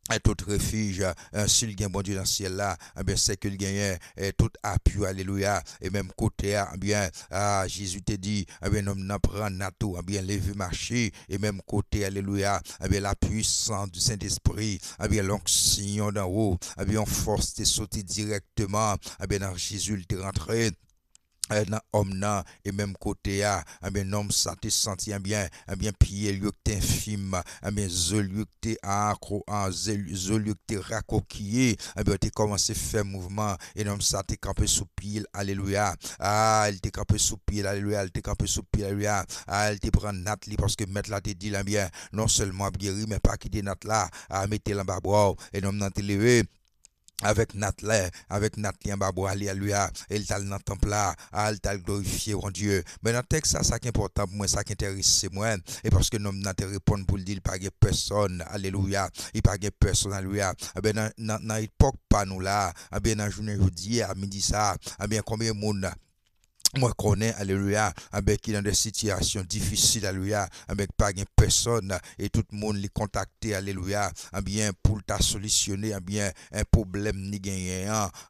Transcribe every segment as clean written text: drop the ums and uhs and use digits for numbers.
et tout refuge, s'il gagne bon Dieu dans le ciel là, eh bien, c'est qu'il gagne tout appui, alléluia, et même côté, eh bien, Jésus te dit, eh bien, nous n'apprend à tout, eh bien, lever marcher, et même côté, alléluia, eh bien, la puissance du Saint-Esprit, eh bien, l'onction d'en haut, eh bien, on force de sauter directement, eh bien, dans Jésus, il est rentré, dans homme nan et même côté a bien homme ça te senti bien pied lieu que t'infime bien zo lieu que t'es accro en zo lieu que t'es racoquillé bien t'es commencé faire mouvement et homme ça t'es campé sous pied alléluia il t'est campé sous pied alléluia il t'est campé sous pied alléluia il t'est prend nat li parce que mettre là te dit là bien non seulement guéri mais pas quitter nat là mettre là bas boire et homme nan te levé avec Nathalie en babo, alléluia, il t'a dans le temple là, il t'a glorifié, mon Dieu. Mais dans le texte, ça qui est important pour moi, ça qui intéresse moi, et parce que nous n'avons pas répondre pour le dire, il n'y a pas personne, alléluia, il n'y a pas personne, alléluia. Eh bien, dans l'époque, pas nous là, eh bien, dans la journée jeudi, à midi ça, eh bien, combien de monde moi connais alléluia avec qui dans des situations difficiles alléluia avec pas de personne et tout le monde les contacter alléluia bien pour t'a solutionner bien un problème ni gagner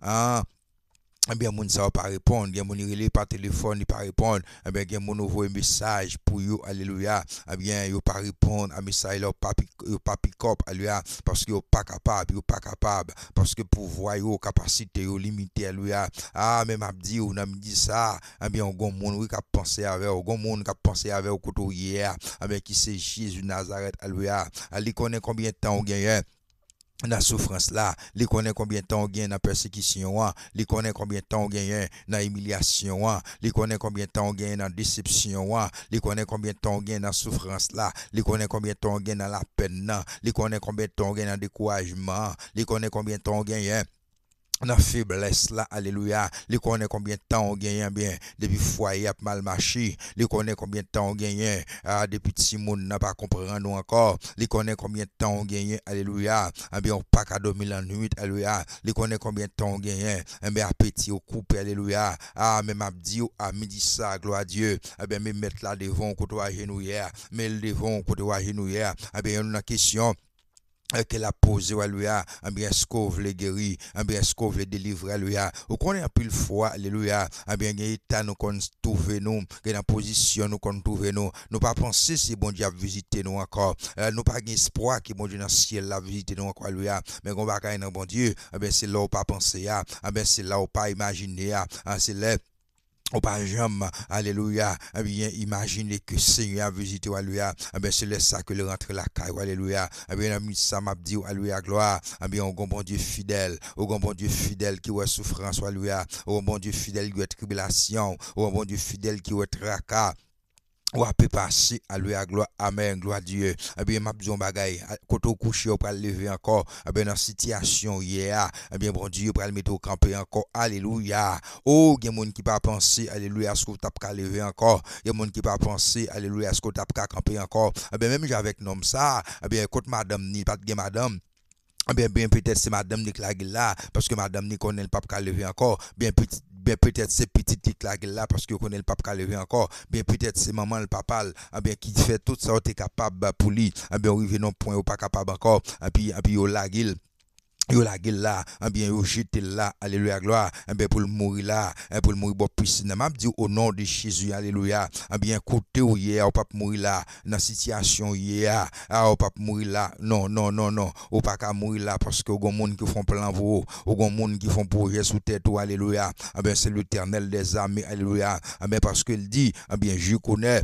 eh bien, moun ça va pas répondre, bien moun relé par téléphone, il pas répondre, eh bien, gen moun envoie un message pour yo, alléluia, eh bien, yo pas répondre, à message là, yo pas pick up, alléluia, parce que yo pas capable, parce que pouvoir yo, capacité yo limité, alléluia, même abdi ou n'a dit ça, eh bien, on gon moun oui qui a pensé avec, on gon moun qui a pensé avec au couteau hier, eh bien, qui c'est Jésus Nazareth, alléluia, ali connaît combien de temps on gagne, dans la souffrance là, il connaît combien de temps on gagne dans la persécution, il connaît combien de temps on gagne dans l'humiliation, il connaît combien de temps on gagne dans la déception, il connaît combien de temps on gagne dans la souffrance là, il connaît combien de temps on gagne dans la peine, il connaît combien de temps on gagne dans le découragement, il connaît combien de temps on gagne dans la faiblesse là, alléluia. Il connaît combien de temps on gagne bien, depuis foyer a mal marché. Il connaît combien de temps on gagne, depuis petit monde n'a pas comprendre nous encore. Il connaît combien de temps on gagne, alléluia. Bien, on pas qu'à dormir la nuit, alléluia. Il connaît combien de temps on gagne, bien, appétit au coupé, alléluia. Même abdi à midi ça, gloire à Dieu. Bien, me mettre là devant, côté à genoux hier, mais le devant, côté à genoux hier. Bien, une question qu'elle a posé, alléluia, bien, est-ce qu'on veut les guérir, bien, est-ce qu'on veut les délivrer, alléluia, ou qu'on est un peu le foi, alléluia, bien, il y a état nous qu'on trouve nous, qu'il y a une position nous qu'on trouve nous pas penser si bon Dieu a visité nous encore, nous pas espoir que bon Dieu dans le ciel a visité nous encore, alléluia, mais qu'on va dans bon Dieu, bien, c'est là où pas penser, bien, c'est là où pas imaginer, c'est là au pas jamais, alléluia, eh bien, imaginez que Seigneur a visité, alléluia, eh bien, c'est là ça que le rentre la caille, alléluia, eh bien, ami, ça m'a dit, alléluia, gloire, eh bien, au bon Dieu fidèle, au bon Dieu fidèle qui a souffrance, alléluia, au bon Dieu fidèle qui a tribulation, au bon Dieu fidèle qui a tracas, ou a pu passer, alléluia, gloire, amen, gloire à Dieu. Eh bien, m'a besoin bagaille, quand on couche, on peut lever encore, eh bien, dans la situation hier, eh bien, bon Dieu, pour le mettre au camper encore, alléluia. Oh, il y a des gens qui pas penser, alléluia, à ce que tu as lever encore, il y a des gens qui pas penser, alléluia, à ce que tu as camper encore, eh bien, même avec nom ça, eh bien, écoute, madame, ni pas de madame, bien peut-être c'est madame qui la là parce que madame ni connaît le pape qui levé encore bien peut-être c'est petite qui la là parce que connaît le pape qui levé encore bien peut-être c'est maman le papa bien qui fait tout ça tu es capable pour lui bien arrivé non point ou pas capable encore et puis au la guille yo la gueule là, bien yo jeté là, alléluia gloire, bien pour le mourir là, pour le mourir bon piscine. M'a dit au nom de Jésus, alléluia, bien côté ou hier, ou pas mourir là, dans situation hier, ou pas mourir là. Non, non, non, non, ou pas qu'à mourir là parce que gon monde qui font plan pour vous, ou gon monde qui font projet sous tête ou alléluia. Bien c'est l'Éternel des armées, alléluia. Bien parce qu'il dit, bien je connais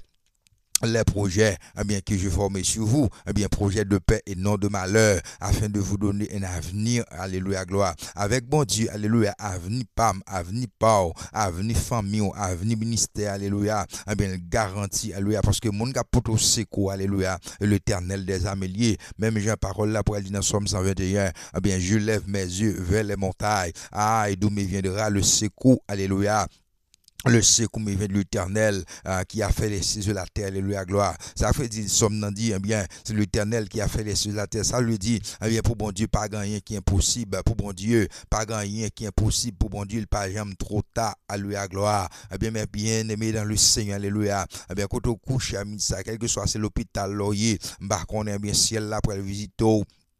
les projets bien, que je forme sur vous, bien, projet de paix et non de malheur, afin de vous donner un avenir, alléluia, gloire, avec bon Dieu, alléluia, avenir PAM, avenir PAO, avenir famille, avenir ministère, alléluia, bien, garantie, alléluia, parce que mon gars pour tout secours, alléluia, et l'Éternel des améliés, même j'ai parole là pour elle dire dans Somme 121, bien, je lève mes yeux vers les montagnes, et d'où me viendra le secours, alléluia. Le secours me vient de l'Éternel qui a fait les cieux de la terre, alléluia, gloire. Ça fait dire, somme dit, eh bien, c'est l'Éternel qui a fait les cieux de la terre. Ça lui dit, eh bien, pour bon Dieu, pas rien qui est impossible. Pour bon Dieu, pas rien qui est impossible. Pour bon Dieu, il pas jamais trop tard, alléluia, gloire. Eh bien, mais bien aimé dans le Seigneur, alléluia. Eh bien, quand on couche à midi, quel que soit c'est l'hôpital, loyer, bah, qu'on est bien ciel là pour le visiter.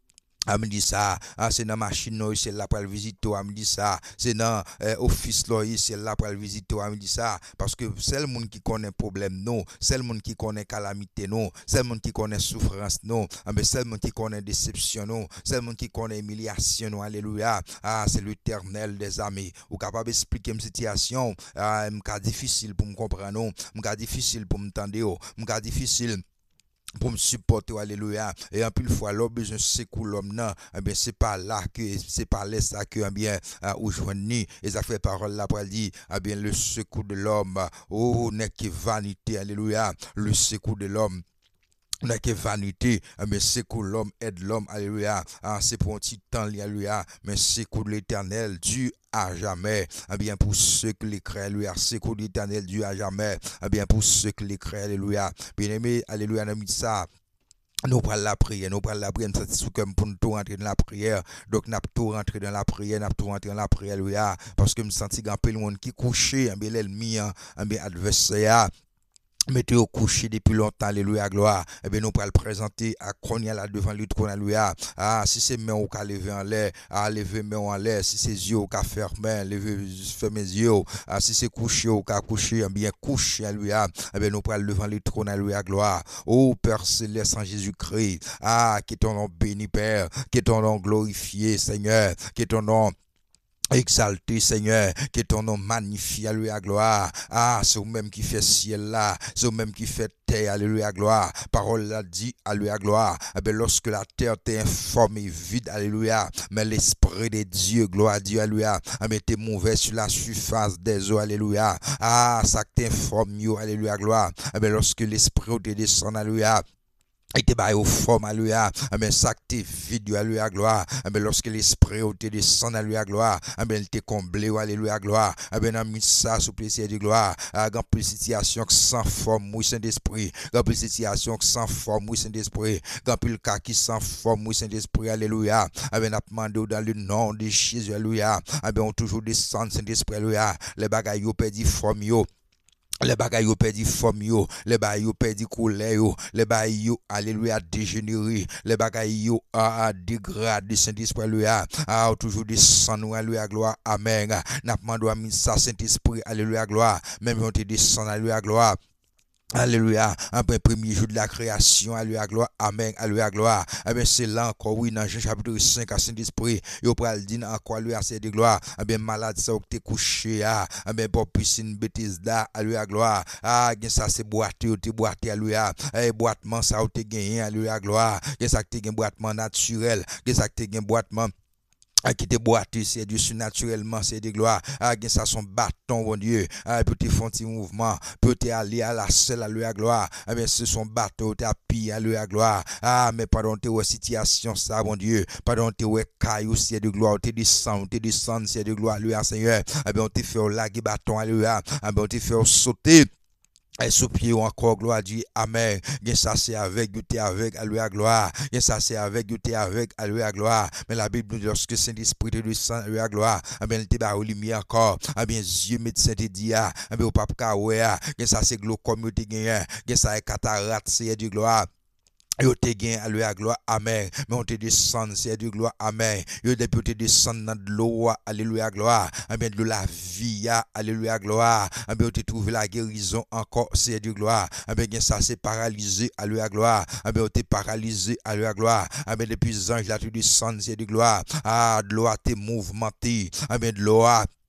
me dit ça, c'est dans machine là, c'est là pour le visiter, me dit ça, c'est dans office là, c'est là pour le visiter, me dit ça, parce que c'est le monde qui connaît problème non, c'est le monde qui connaît calamité non, c'est le monde qui connaît souffrance non, c'est le monde qui connaît déception non, c'est le monde qui connaît humiliation non, alléluia, c'est l'Éternel des armées, ou capable d'expliquer une situation, m'ka difficile pour me comprendre non, m'ka difficile pour m'entendre, m'ka difficile pour me supporter, alléluia. Et en plus, fois, l'homme besoin de secouer l'homme, non, eh bien, c'est pas là que, c'est pas là ça que, eh bien, où je ni, et ça fait parole là pour dire, eh bien, le secours de l'homme, oh, n'est que vanité, alléluia, le secours de l'homme. N'est que vanité, mais secours l'homme aide l'homme, alléluia. C'est pour un petit temps, alléluia, mais secours de l'éternel, Dieu à jamais. Eh bien, pour ceux qui les créent, alléluia, secours de l'éternel, Dieu à jamais. Eh bien, pour ceux qui les créent, alléluia. Bien aimé, alléluia, nous dit ça. Nous prenons la prière, nous prenons la prière, nous sommes comme pour nous tout rentrer dans la prière. Donc, nous tout rentrer dans la prière, nous tout rentrer dans la prière, alléluia. Parce que nous sentons qu'il y a un peu de monde qui couche, bien l'ennemi, bien adversaire. Mettez au coucher depuis longtemps, alléluia, gloire. Eh bien, nous pourrons le présenter à Konya là devant lui, alléluia. Si c'est main ou qu'a lever en l'air, lever main en l'air. Si c'est yeux ou qu'a fermer, lever, fermer les yeux. Si c'est coucher ou qu'a coucher, eh bien, coucher, alléluia. Eh bien, nous pourrons le devant lui, alléluia, gloire. Oh, Père céleste en Jésus-Christ. Que ton nom béni, Père. Que ton nom glorifié, Seigneur. Que ton nom exalté, Seigneur, que ton nom magnifié, alléluia, gloire. C'est vous-même qui fait ciel là, c'est vous-même qui fait terre, alléluia, gloire. Parole l'a dit, alléluia, gloire. Eh bien, lorsque la terre t'est informée, vide, alléluia, mais l'esprit de Dieu, gloire à Dieu, alléluia, t'es mauvais sur la surface des eaux, alléluia. Ça t'informe, alléluia, gloire. Eh bien, lorsque l'esprit te descend, alléluia, et te baille au forme, alléluia, mais ça que t'es vide, alléluia, gloire, mais lorsque l'esprit te descend, alléluia, gloire, mais il te comblé, alléluia, gloire, mais dans mis ça sous plaisir de gloire, dans plus situation que sans forme, oui, Saint-Esprit, dans plus situation que sans forme, oui, Saint-Esprit, dans plus le cas qui sans forme, oui, Saint-Esprit, alléluia, mais n'a demandé dans le nom de Jésus, alléluia, mais on toujours descend, Saint-Esprit, alléluia, les bagailles yo perdu forme yo. Les bagailles yo perdu forme yo, les bagailles yo perdu couleur yo, les bagailles yo alléluia dégénéré, les bagailles yo dégradé Saint-Esprit alléluia, toujours descendre alléluia gloire amen. N'a demandé à ça Saint-Esprit alléluia gloire, même on te descend alléluia gloire. Alléluia, après premier jour de la création, alléluia, gloire, amen, alléluia, gloire. Eh bien, c'est là encore, oui, dans Jean chapitre 5, à Saint-Esprit, il va dire encore, alléluia, c'est de gloire. Eh bien, malade, ça, t'es couché, eh bien, pour piscine, bêtise, là, alléluia, gloire. Ça, c'est boité, t'es boité, alléluia. Boitement, ça, t'es gagné, alléluia, gloire. Ça, t'es gagné boitement naturel. Ça, t'es gagné boitement qui te boite, c'est Dieu surnaturellement, c'est de gloire. Ça son bâton, bon Dieu. Pour te faire un petit mouvement, pour te aller à la selle, à la gloire. Mais c'est son bâton, t'es appuyé à la gloire. Mais pardon, t'es situation, ça, bon Dieu. Pardon, t'es caillou, c'est de gloire. T'es descend, c'est de gloire, lui, Seigneur. On te fait laguer bâton, alléluia. On te fait sauter. Et sous pied encore, gloire à Dieu, amen. Et ça c'est avec, tu es avec, alléluia, gloire. Et ça c'est avec, tu es avec, alléluia, gloire. Mais la Bible nous dit, lorsque Saint-Esprit te descend, alléluia, gloire, eh bien, il te bat au lumière encore. Eh bien, Dieu médecin te dit, eh bien, au pape Kawea, et ça c'est glaucome, tu gagné. Et ça est cataracte, c'est du gloire. Yo te gain, alléluia, gloire, amen. Mais on te descend, c'est du gloire, amen. Yo depuis te descend dans de l'eau, alléluia, gloire. Amen, de la vie, alléluia, gloire. Amen, on te trouve la guérison encore, c'est du gloire. Amen, ça c'est paralysé, alléluia, gloire. Amen, on te paralysé, alléluia, gloire. Amen, depuis anges là, tu descends, c'est du gloire. De l'eau, t'es mouvementé. Amen, de l'eau,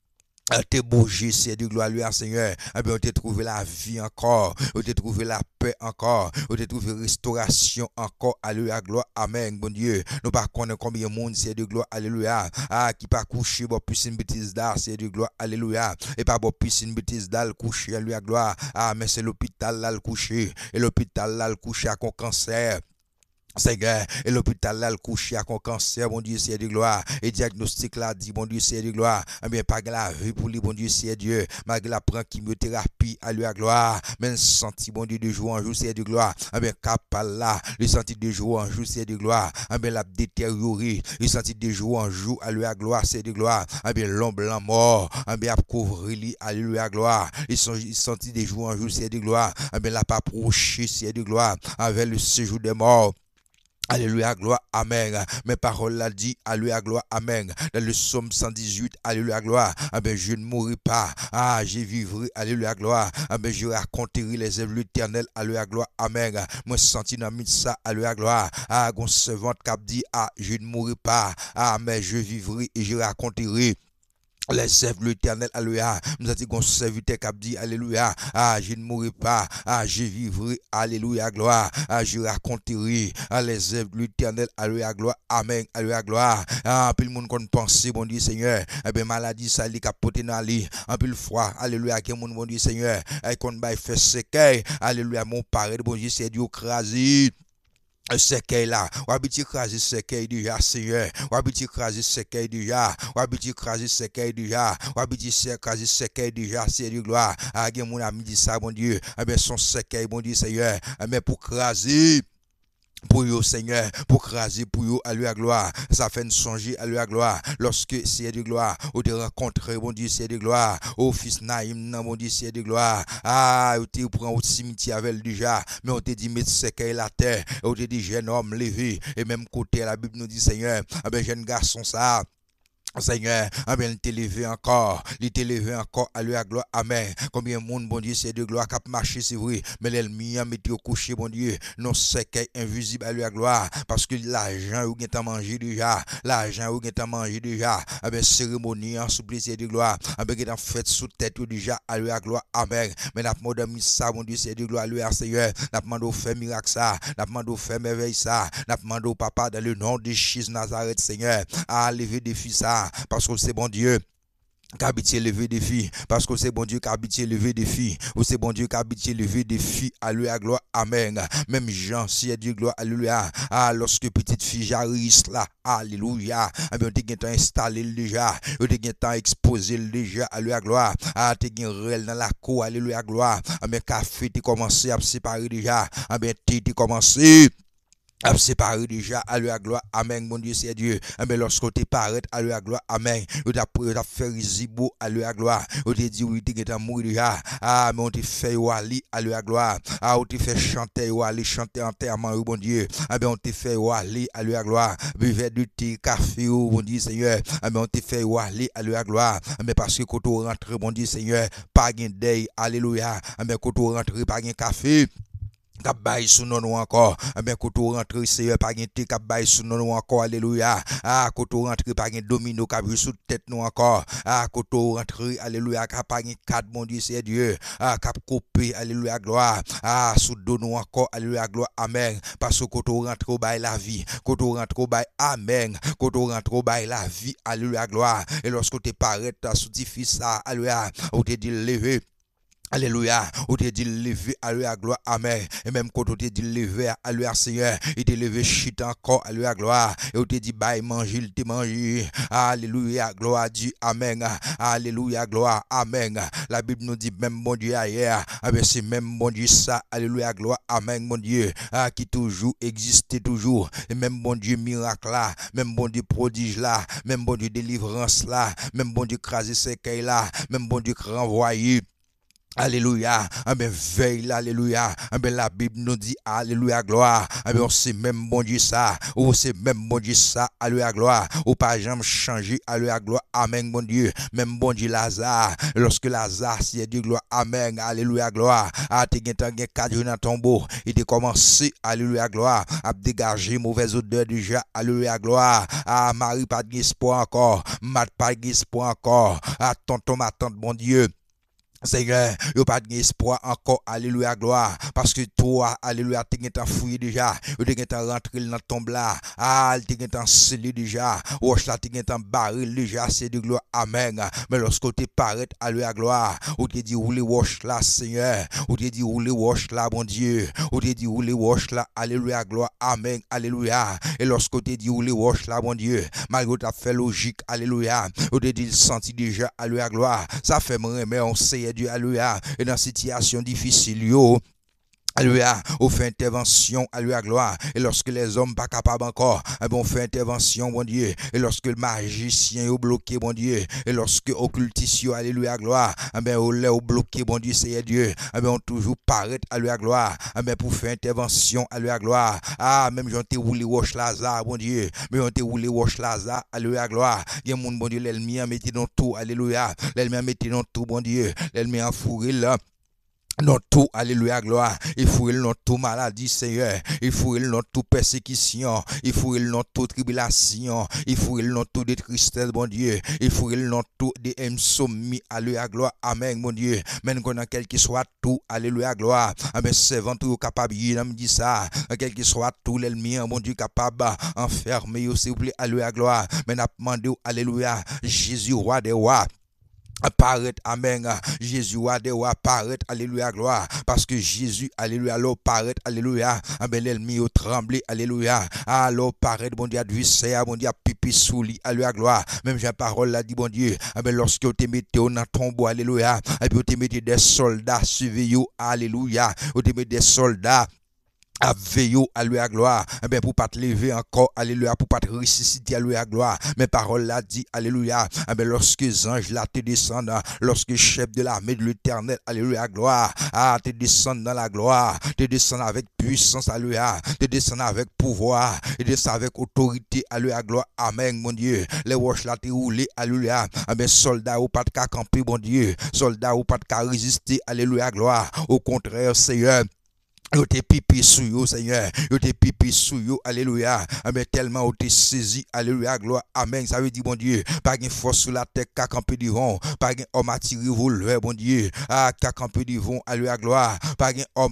t'es bougé, c'est du gloire, lui, Seigneur. Eh bien, on t'a trouvé la vie encore. On t'a trouvé la paix encore. On t'a trouvé restauration encore. Alléluia, gloire, amen, bon Dieu. Nous pas connaître combien de monde, c'est de gloire, alléluia. Qui pas couché, bon, puis une bêtise d'art, c'est de gloire, alléluia. Et pas bon, puis une bêtise d'art, couché, alléluia, gloire. Mais c'est l'hôpital là, le couché. Et l'hôpital là, le couché à un cancer. Seigneur, et l'hôpital là, le couché à un cancer, bon Dieu, c'est de gloire. Et diagnostic là, dit, bon Dieu, c'est de gloire. Eh bien, pas la vie pour lui, bon Dieu, c'est Dieu. Malgré la prend chimiothérapie, à lui, à gloire. Mais le senti, bon Dieu, de jour en jour, c'est de gloire. Eh bien, capal là, le senti de jour en jour, c'est de gloire. Eh bien, la détérioré, le senti de jour en jour, à lui, à gloire, c'est de gloire. Eh bien, l'homme blanc mort, eh bien, à couvrir lui, à lui, à gloire. Ils senti de jour en jour, c'est de gloire. Eh bien, la pas approché, c'est de gloire. Avec le séjour des morts. Alléluia, gloire, amen. Mes paroles l'a dit, alléluia, gloire, amen. Dans le psaume 118, alléluia, gloire, ah ben je ne mourrai pas, ah je vivrai, alléluia, gloire, ah ben je raconterai les œuvres de l'Éternel, alléluia, gloire, amen. Moi senti dans ça, alléluia, gloire, ah gon servante qui dit, ah je ne mourrai pas, ah mais je vivrai et je raconterai les œuvres de l'Éternel, alléluia. Nous avons dit qu'on serviteur qui a dit, alléluia, ah, je ne mourrai pas, ah, je vivrai, alléluia, gloire, ah, je raconterai, ah, les œuvres de l'Éternel, alléluia, gloire, amen, alléluia, gloire, ah, puis le monde qu'on pense, bon Dieu, Seigneur, eh bien, maladie, ça, li capote dans li, en plus le froid, alléluia, que mon bon Dieu, Seigneur, et qu'on va faire séquelle, alléluia, mon père, bon Dieu, c'est Dieu, crasé. Sekeil là, ou habitué craser sekeil déjà, Seigneur, ou habitué craser sekeil déjà, ou habitué craser sekeil déjà, ou habitué craser sekeil déjà, c'est du gloire. Ah, mon ami dit ça, bon Dieu, eh bien, son sekeil, bon Dieu, Seigneur, eh bien, pour craser. Pour eux, Seigneur, pour craser pour eux, à lui à gloire. Ça fait une songer à lui à gloire. Lorsque c'est de gloire, ou te rencontrer, bon Dieu, c'est de gloire. Au fils Naïm, non, bon Dieu, c'est de gloire. Ah, ou te prend au cimetière avec déjà. Mais on te dit, mettre ce qu'est la terre. On te dit, jeune homme, levé. Et même côté, la Bible nous dit, Seigneur, ah ben, jeune garçon, ça. Seigneur, amen, il t'élevé encore, à lui à gloire, amen. Combien de monde, bon Dieu, c'est de gloire, cap marché, c'est vrai, mais l'ennemi a mis au coucher, bon Dieu, non, c'est qu'est invisible à lui à gloire, parce que l'argent, ou bien t'as mangé déjà, amen, cérémonie, en sous plaisir de gloire, amen, qui est fait sous tête, déjà, à lui à gloire, amen. Mais n'a pas de ça, bon Dieu, c'est de gloire, à lui à Seigneur, n'a pas demandé faire miracle ça, n'a pas demandé faire merveille ça, n'a pas demandé papa, dans le nom de Jésus Nazareth, Seigneur, à lever des filles ça. Parce que c'est bon Dieu qui habite lever des filles, parce que c'est bon Dieu qui habite lever des filles, ou c'est bon Dieu qui habite lever des filles, alléluia, gloire, amen. Même Jean, si Dieu, gloire, alléluia, ah, lorsque petite fille Jairus là, alléluia, ah bien, tu as installé déjà, tu as exposé déjà, alléluia, gloire, ah, tu as réel dans la cour, alléluia, gloire, ah bien, café, tu commencé à séparer déjà, ah bien, tu commencé à séparer déjà, à la gloire, amen, mon Dieu, c'est Dieu. Mais lorsque tu paraît, à la gloire, amen, tu as fait zibo, à la gloire, tu as dit, oui, tu es mort déjà, ah, mais on te fait wali, à la gloire, ah, on te fait chanter, wali, chanter enterrement, mon Dieu, ah, ben, on te fait wali, à la gloire, buvez du thé, café, mon Dieu, Seigneur, ah, mais on te fait wali, à la gloire, mais parce que quand tu rentres, mon Dieu, Seigneur, pas de day, alléluia, mais quand tu rentres, pas de café, Kabay sous nous encore, bien quand rentre Seigneur pas gen te kabay sous nous encore, alléluia. Ah, quand rentre pas gen domino kabay sous tête nous encore. Ah, quand rentre alléluia, pas gen cadre mon Dieu c'est Dieu. Ah, cap coupé alléluia gloire. Ah, sous dos nous encore alléluia gloire amen. Parce que quand rentre au bail la vie, quand rentre au bail amen, quand rentre au bail la vie alléluia gloire. Et lorsque tu paraît sous difficile ça alléluia, on te dit lever. Alléluia, ou te dit lever, alléluia, gloire, amen. Et même quand on te dit lever, alléluia, Seigneur, il te levé chute encore, alléluia, gloire. Et on te dit bye, manger, il te manger. Alléluia, gloire à Dieu, amen. Alléluia, gloire, amen. La Bible nous dit même bon Dieu ailleurs, c'est même bon Dieu ça, alléluia, gloire, amen, mon Dieu, qui toujours existe toujours. Et même bon Dieu miracle là, même bon Dieu prodige là, même bon Dieu délivrance là, même bon Dieu craser séquelles là, même bon Dieu renvoyer. Alléluia, amen, veille, alléluia, amen, la Bible nous dit, alléluia, gloire, amen, c'est même bon Dieu ça, ou c'est même bon Dieu ça, alléluia, gloire, ou pas jamais changer, alléluia, gloire, amen, bon Dieu, même bon Dieu Lazare, lorsque Lazare, c'est Dieu, gloire, amen, alléluia, gloire, t'es gen 4 jours dans ton beau, il t'a commencé, alléluia, gloire, à dégager mauvaise odeur déjà, alléluia, gloire, Marie pas d'espoir encore, Mat pas d'espoir encore, tonton, ma tante, bon Dieu, Seigneur, il n'y a pas d'espoir encore, alléluia, gloire, parce que toi, alléluia, tu es fouillé déjà, tu es rentré dans ton là, tu es scellé déjà, ou tu es barré déjà, c'est de gloire, amen. Mais lorsque tu paraît, alléluia, gloire, ou tu dis, roule wash là, Seigneur, ou tu dis, roule wash là, bon Dieu, ou tu dis, roule wash là, alléluia, gloire, amen, alléluia. Et lorsque tu dis, roule wash là, bon Dieu, malgré ta fait logique, alléluia, ou tu dis, senti déjà, alléluia, gloire, ça fait me remettre, on sait Dieu, alléluia, et dans situation difficile, yo, Alléluia, on fait intervention, alléluia, gloire. Et lorsque les hommes pas capables encore, eh ben on fait intervention, bon Dieu. Et lorsque le magicien est bloqué, bon Dieu. Et lorsque occultistes, alléluia, gloire, eh ben on l'a bloqué, bon Dieu, c'est Dieu. Eh ben on toujours paraît, alléluia, gloire. Eh ben pour faire intervention, alléluia, gloire. Ah, même j'en t'ai roulé Roche Lazare, bon Dieu. Mais on t'ai roulé Roche Lazare, alléluia, gloire. Il y a mon bon Dieu, l'ennemi a mis dans tout, alléluia. L'ennemi a mis dans tout, bon Dieu. L'ennemi a fourré là. Non tout, alléluia, gloire. Il faut non tout maladie, Seigneur. Il faut non tout persécution. Il faut non tout tribulation. Il faut non tout de tristesse, bon Dieu. Il faut non tout de insomnie, alléluia, gloire. Amen, mon Dieu. Même qu'on a quel qui soit tout, alléluia, gloire. Amen, servant tout capable, il me dit ça. Quel qui soit tout, l'ennemi, mon Dieu, capable, enfermer, s'il vous plaît, alléluia, gloire. Mais n'a demandé, alléluia, Jésus, roi des rois. Apparaître, amen. Jésus a de apparaître, alléluia, gloire. Parce que Jésus, alléluia, alors paraître, alléluia. Amen, l'ennemi au tremblé, alléluia. Alors paraître, bon Dieu, adversaire, bon Dieu, pipi sous lit, alléluia, gloire. Même j'ai parole là, dit bon Dieu. Amen, lorsque vous te mettez dans tombeau, alléluia. Et puis vous te mettez des soldats, suivez-vous, alléluia. Vous te mettez des soldats. À veiller, alléluia, gloire, eh bien, pour pas te lever encore, alléluia, pour pas te ressusciter, alléluia, gloire, mes paroles là dit, alléluia, eh bien, lorsque les anges là te descendent, lorsque le chef de l'armée de l'éternel, alléluia, gloire, te descendent dans la gloire, te descendent avec puissance, alléluia, te descendent avec pouvoir, te descendent avec autorité, alléluia, gloire, amen, mon Dieu, les roches là te roulé, alléluia, eh bien, soldats ou pas de cas camper, mon Dieu, soldats ou pas de cas résister, alléluia, gloire, au contraire, Seigneur, yo te pipi sou yo, Seigneur. Yo te pipi sou yo, alléluia. Amen, tellement yo te saisi, alléluia, gloire, amen. Ça veut dire, bon Dieu, pas de force sur la terre, qu'à camper devant. Pas de homme à tirer revolver, bon Dieu. Ah, qu'à camper devant, alléluia, gloire. Pas de homme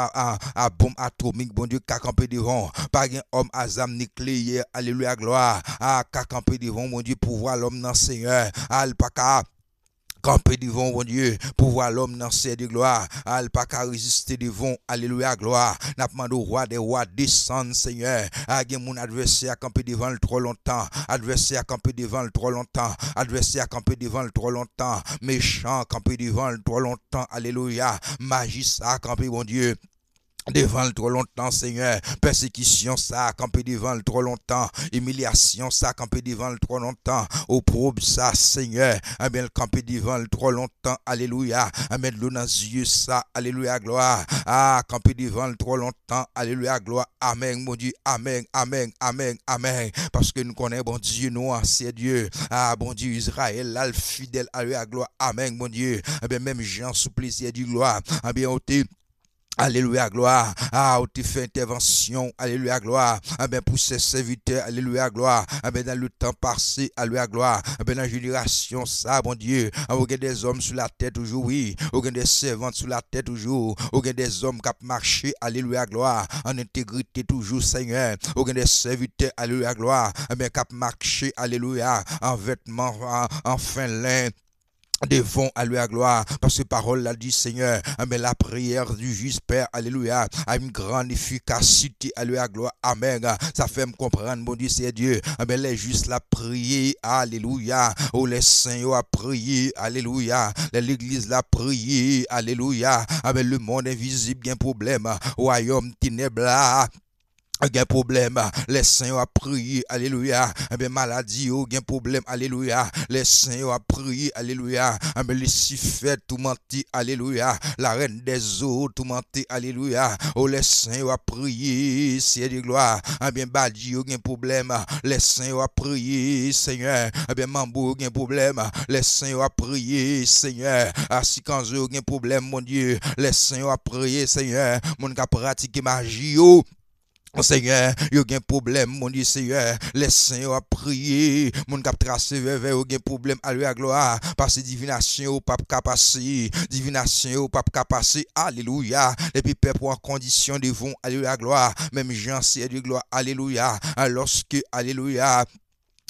à bombe atomique, bon Dieu, qu'à camper devant. Pas de homme à zame nucléaire, alléluia, gloire. Ah, qu'à camper devant, mon Dieu, pour voir l'homme dans le Seigneur. Ah, pas qu'à camper devant, mon Dieu, pour voir l'homme dans ses de gloire, al pas qu'à résister devant, alléluia, gloire, n'a pas au roi des rois, descendre, Seigneur, à mon adversaire à camper devant le trop longtemps, adversaire à camper devant le trop longtemps, adversaire à camper devant le trop longtemps, méchant à camper devant le trop longtemps, alléluia, magistrat à camper, mon Dieu, devant le trop longtemps, Seigneur, persécution, ça a campé devant le trop longtemps, humiliation, ça a campé devant le trop longtemps, opprobre, ça, Seigneur, amen, campé devant le trop longtemps, alléluia, amen, l'eau dans les yeux, ça, alléluia, gloire, ah, campé devant le trop longtemps, alléluia, gloire, amen, mon Dieu, amen, amen, amen, amen, parce que nous connaissons, bon Dieu, nous, c'est Dieu, ah, bon Dieu, Israël, là, le fidèle, alléluia, gloire, amen, mon Dieu, amen, même Jean, sous plaisir du gloire, amen, on te alléluia, gloire. Ah, où tu fais intervention. Alléluia, gloire. Ah, ben, pour ses serviteurs. Alléluia, gloire. Ah, ben, dans le temps passé. Alléluia, gloire. Ah, ben, dans la génération, ça, bon Dieu. Ah, vous avez des hommes sur la tête toujours, oui. Vous avez des servantes sur la tête toujours. Vous avez des hommes qui marché. Alléluia, gloire. En intégrité toujours, Seigneur. Vous avez des serviteurs. Alléluia, gloire. Ah, ben, qui marché. Alléluia. En vêtements, en fin lin. Devant, alléluia, gloire, parce que parole l'a dit, Seigneur, mais la prière du juste Père, alléluia, a une grande efficacité, alléluia, gloire, amen, ça fait me comprendre, mon Dieu, c'est Dieu, mais les justes la prier, alléluia, oh, les saints a prié, alléluia, l'église la prié, alléluia, mais le monde invisible, bien problème, royaume ténèbres, aucun problème, les saints ont prié, alléluia, bien maladie, aucun problème, alléluia, les saints ont prié, alléluia, bien les sifflets, tout menti, alléluia, la reine des eaux, tout menti, alléluia, oh les saints ont prié, c'est de gloire, bien badi, aucun problème, les saints ont prié, Seigneur, bien mambo, aucun problème, les saints ont prié, Seigneur, assis quand j'ai aucun problème, mon Dieu, les saints ont prié, Seigneur, mon cas pratiquer magie, Seigneur, il y a un problème, mon Dieu, Seigneur. Les saints ont prié, mon cap tracé vers il y a un problème, alléluia, gloire. Parce que divination au pape capacité, divination au pape capacité, alléluia. Et puis, peuple en condition de vont, alléluia, gloire. Même Jean, c'est de gloire, alléluia. Lorsque, alléluia,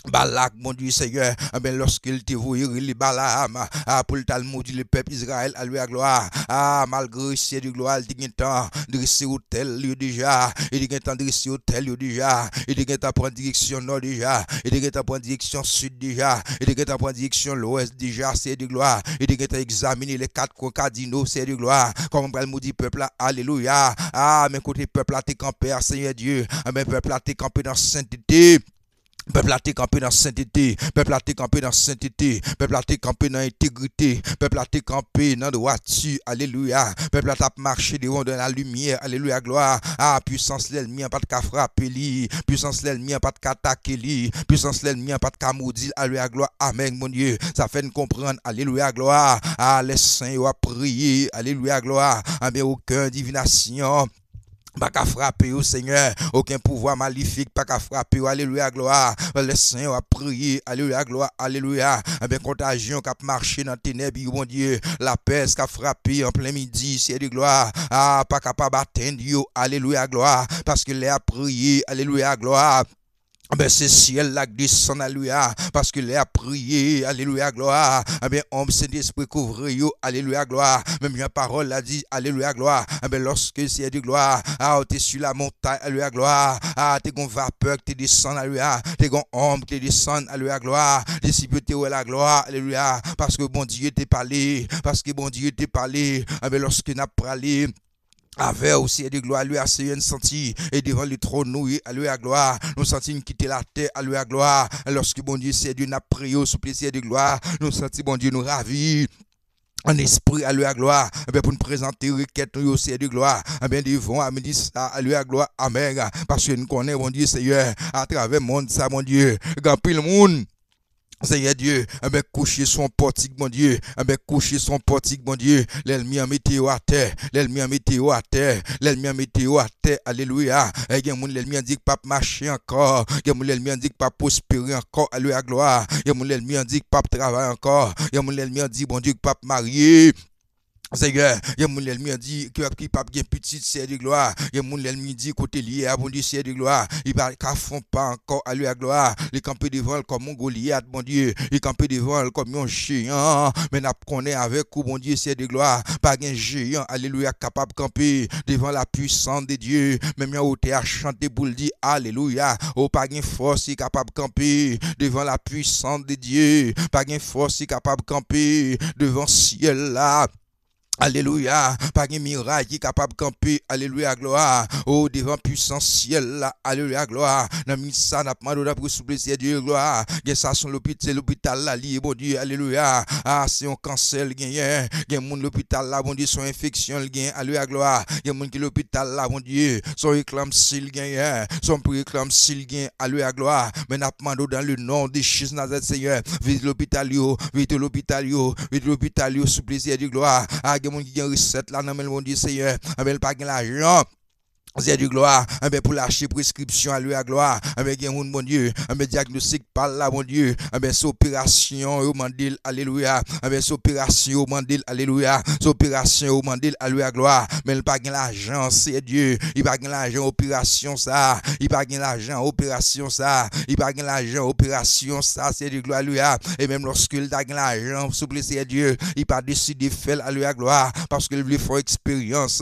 Balak, mon Dieu Seigneur, ben lorsqu'il te voit, il Balaam, pour le maudit le peuple Israël, à lui à gloire, malgré c'est du gloire, il dit temps, dresser hôtel, lui déjà, il dit temps, dresser hôtel, lui déjà, il dit temps, prendre direction nord déjà, il dit temps, prendre direction sud déjà, il dit temps, prendre direction l'ouest déjà, c'est du gloire, il dit temps, examiner les quatre coins cardinaux, c'est du gloire, comme on le maudit peuple là, alléluia, mais côté peuple là, t'es campé, Seigneur Dieu, mais peuple là, t'es campé dans sainteté. Peuple a été campé dans sainteté, peuple a été campé dans sainteté, peuple a été campé dans intégrité, peuple a été campé dans droiture, alléluia, peuple a marché devant dans la lumière, alléluia, gloire, puissance l'ennemi, pas de qu'à frapper li, puissance l'ennemi, pas de qu'à attaquer li, puissance l'ennemi, pas de qu'à maudire, alléluia, gloire, amen, mon Dieu, ça fait nous comprendre, alléluia, gloire, les saints ont prié, alléluia, gloire, mais aucun divination, pas qu'à frapper au Seigneur, aucun pouvoir maléfique, pas qu'à frapper, alléluia, gloire, le Seigneur a prié, alléluia, gloire, alléluia, bien contagion qui a marché dans les ténèbres, mon Dieu, la peste qui a frappé en plein midi, c'est de gloire, pas capable d'atteindre, alléluia, gloire, parce qu'il a prié, alléluia, gloire. Ben c'est ciel là qui descend, alléluia, parce qu'il a prié, alléluia, gloire, ben homme Saint-Esprit couvre yo, alléluia, gloire, même la parole a dit, alléluia, gloire, ben lorsque c'est de gloire, t'es sur la montagne, alléluia, gloire, t'es gon vapeur qui te descend, alléluia, t'es gon homme qui te descend, alléluia, gloire, disciple t'es la gloire, alléluia, parce que bon Dieu t'est parlé, parce que bon Dieu t'est parlé, ben lorsque n'a parlé, avec aussi de gloire, lui a senti, et devant le trône, nous, à lui à gloire, nous sentons quitter la terre, à lui à gloire, lorsque bon Dieu, c'est Dieu, n'a prié sous plaisir de gloire, nous sentons bon Dieu, nous ravit. En esprit, à lui à gloire, pour nous présenter requête, nous aussi de gloire, devant, à midi, ça, à lui à gloire, amen, parce que nous connaissons, bon Dieu, Seigneur, à travers le monde, ça, mon Dieu, grand prix le monde. Seigneur Dieu, coucher son portique, mon Dieu, coucher son portique, mon Dieu, l'ennemi a météo à terre, l'ennemi a météo à terre, l'ennemi a météo à terre, alléluia, et l'ennemi a dit que pas marcher encore, l'ennemi a dit que pas prospérer encore, alléluia, gloire, l'ennemi a dit que pas travailler encore, l'ennemi a dit, bon Dieu, que pas marier. Seigneur, il y a mon ennemi a dit que qui pas bien petit c'est de gloire. Il y a mon ennemi dit côté lié à bon Dieu c'est de gloire. Il va qu'à fond pas encore à lui à gloire. Il camper devant comme un Goliath bon Dieu. Il camper devant comme un géant. Mais n'a connaît avec où bon Dieu c'est de gloire. Pas un géant alléluia capable de camper devant la puissance de Dieu. Même au à chanter pour le dire alléluia. Oh pas une force capable de camper devant la puissance de Dieu. Pas une force capable de camper devant ciel là. Alléluia, pas un miracle qui est capable de camper, alléluia, gloire, oh, devant puissance ciel là, alléluia, gloire, n'a mis ça, n'a pas demandé pour souffler, c'est Dieu, gloire, que ça, son l'hôpital là, lié, bon Dieu, alléluia, c'est un cancer, gagne, mon l'hôpital là, bon Dieu, son infection, gagne, alléluia, gloire, mon qui l'hôpital là, bon Dieu, son éclampsie, gagne, son préclampsie, gagne, alléluia, gloire, mais n'a pas demandé dans le nom de Jésus Nazareth, Seigneur, vite l'hôpital, vite l'hôpital, vite l'hôpital, souffler, c'est Dieu, gloire, mon qui a recette là, non, mais mon Dieu Seigneur, mais pas l'argent. C'est du gloire, pour lâcher prescription à lui à gloire, il mon Dieu, diagnostic par là, mon Dieu, c'est opération au mandil, alléluia, c'est opération au mandil, alléluia, c'est opération au mandil, à lui à gloire, mais il pas l'argent, c'est Dieu, il pas l'argent, opération ça, il pas l'argent, opération ça, il pas l'argent, opération ça, c'est du gloire, alléluia, et même lorsqu'il a l'argent, souple, c'est Dieu, il pas décidé de faire à lui à gloire, parce qu'il veut faire expérience,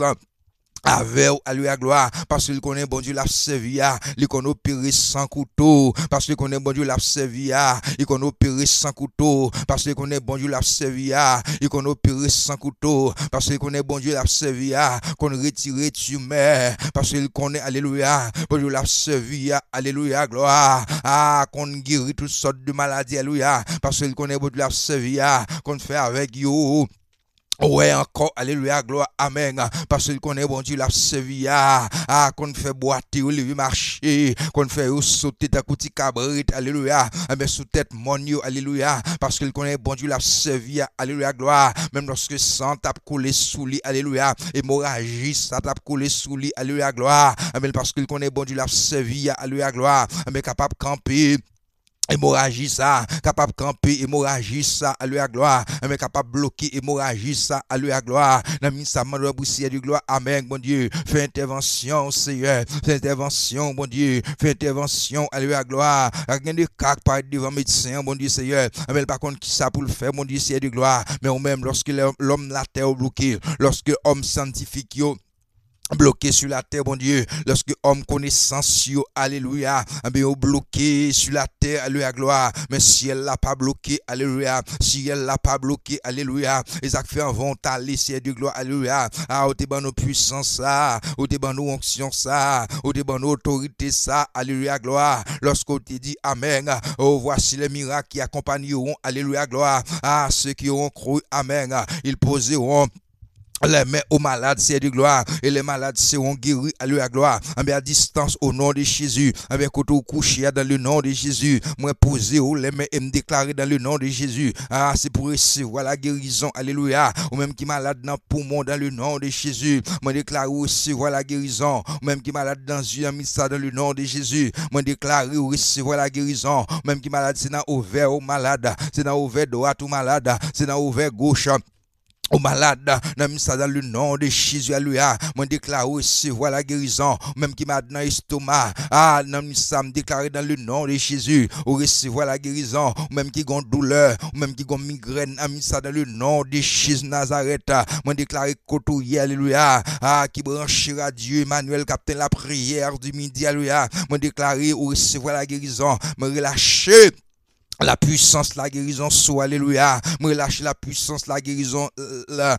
avec alléluia gloire parce qu'il connaît bon Dieu l'a servi il connaît opérer sans couteau parce qu'il connaît bon Dieu l'a servi il connaît opérer sans couteau parce qu'il connaît bon Dieu l'a servi il connaît opérer sans couteau parce qu'il connaît bon Dieu l'a servi qu'on retirer tumeur parce qu'il connaît alléluia bon Dieu l'a servi alléluia gloire qu'on guérit toutes sortes de maladies alléluia parce qu'il connaît bon Dieu l'a servi qu'on fait avec you. Ouais, encore, alléluia, gloire, amen. Parce qu'il connaît, bon Dieu, la servi, qu'on fait boiter, ou lever marcher, qu'on fait sauter ta couti cabrit, alléluia, mais sous tête, mon Dieu, alléluia. Parce qu'il connaît, bon Dieu, la servi, alléluia, gloire, même lorsque sang tape coulé sous lui, alléluia, hémorragie, ça tape coulé sous lui, alléluia, gloire, mais parce qu'il connaît, bon Dieu, la servi, alléluia, gloire, mais capable de camper. hémorragie ça, capable de camper, hémorragie ça, à lui à gloire, mais capable de bloquer, hémorragie ça, à lui à gloire, dans le ministère de du gloire, amen, bon Dieu, fais intervention, Seigneur, fais intervention, bon Dieu, fais intervention, à lui à gloire, rien de cac par devant médecin, bon Dieu, Seigneur, mais par contre, qui ça pour le faire, bon Dieu, Seigneur du gloire, mais ou même lorsque l'homme la terre bloqué, lorsque l'homme scientifique, bloqué sur la terre, bon Dieu, lorsque homme connaissance, alléluia, bien bloqué sur la terre, alléluia, gloire, mais si elle l'a pas bloqué, alléluia, si elle l'a pas bloqué, alléluia, et ça fait un vent aller, c'est de gloire, alléluia, ah, au débat nos puissances, ça, au débat nos onctions, ça, au débat nos autorités, ça, alléluia, gloire, lorsqu'on te dit amen, oh, voici les miracles qui accompagneront, alléluia, gloire, ah, ceux qui auront cru, amen, ils poseront les mains aux malades, c'est de gloire, et les malades seront guéris, alléluia, gloire, à distance au nom de Jésus, quand vous couchez dans le nom de Jésus, moi poser les mains et me déclarer dans le nom de Jésus, ah, c'est pour recevoir la guérison, alléluia, ou même qui est malade dans le poumon dans le nom de Jésus, moi déclare recevoir la guérison, ou même qui est malade dans le ministère dans le nom de Jésus, moi déclare recevoir la guérison, même qui est malade, c'est dans ouvert au malade, c'est dans ouvert droit au malade, c'est dans ouvert gauche, aux malades, dans le nom de Jésus, alléluia, moi déclare recevoir la guérison, même qui m'a dans l'estomac, ah, ça me déclare dans le nom de Jésus, ou recevoir la guérison, même qui ont douleur, même qui ont migraine, ça dans le nom de Jésus Nazareth, moi déclare côté, alléluia, ah, qui branchera Dieu, Emmanuel, captain la prière du midi, alléluia, moi déclare ou recevoir la guérison, me relâcher la puissance, la guérison, soit alléluia. Me relâcher la puissance, la guérison, la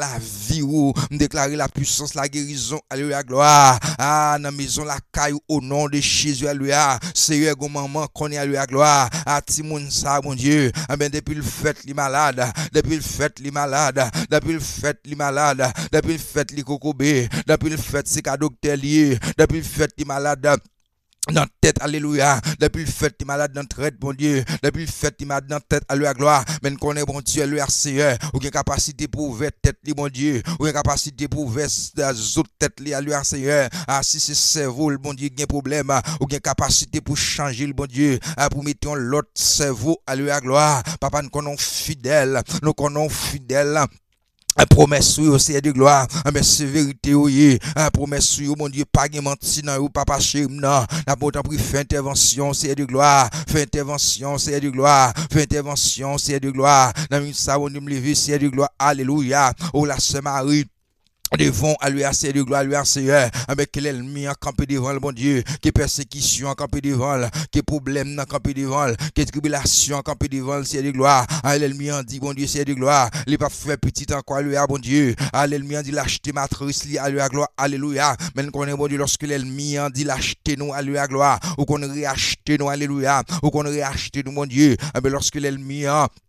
vie ou me déclarer la puissance, la guérison, alléluia, gloire. Ah, dans la maison, la caille au nom de Jésus, alléluia. Seigneur, maman, qu'on est, alléluia, gloire. Ah, Timon, ça, mon Dieu. Ah, ben, depuis le fait, les malades, depuis le fait, les malades, depuis le fait, les malades, depuis le fait, les cocobés, depuis le fait, c'est qu'à docteur lié, depuis le fait, les malades, dans tête, alléluia, depuis le fait, tu malade dans tête, bon Dieu, depuis le fait, tu malade dans tête, alléluia, gloire, mais qu'on est bon Dieu, alléluia, Seigneur, ou une capacité pour ouvrir tête, bon Dieu, ou une capacité pour ouvrir autres tête, alléluia, Seigneur, ah, si c'est cerveau, le bon Dieu, il y a un problème, ou une capacité pour changer, le bon Dieu, pour mettre l'autre cerveau, alléluia, gloire, papa, nous connaissons fidèle, nous connaissons fidèle, un promesse oui aussi de gloire mais c'est vérité oui un promesse oui mon Dieu pas menti non ou papa chez non n'a pas autant pris fait intervention c'est de gloire fait intervention c'est de gloire fait intervention c'est de gloire dans ça on me lever c'est de gloire alléluia oh la Sainte Marie devant à lui assez de gloire à lui Seigneur avec l'ennemi en campé devant le bon Dieu qui persécution en campé devant qui problème en campé devant qui tribulation en campé devant le ciel de gloire à l'ennemi en dit bon Dieu c'est de gloire il pas fait petit encore à lui bon Dieu à l'ennemi en dit l'acheter matrice à lui à gloire alléluia mais qu'on est bon Dieu lorsque l'ennemi en dit l'acheter nous à lui à gloire ou qu'on réacheter nous alléluia ou qu'on réacheter nous mon Dieu mais lorsque l'ennemi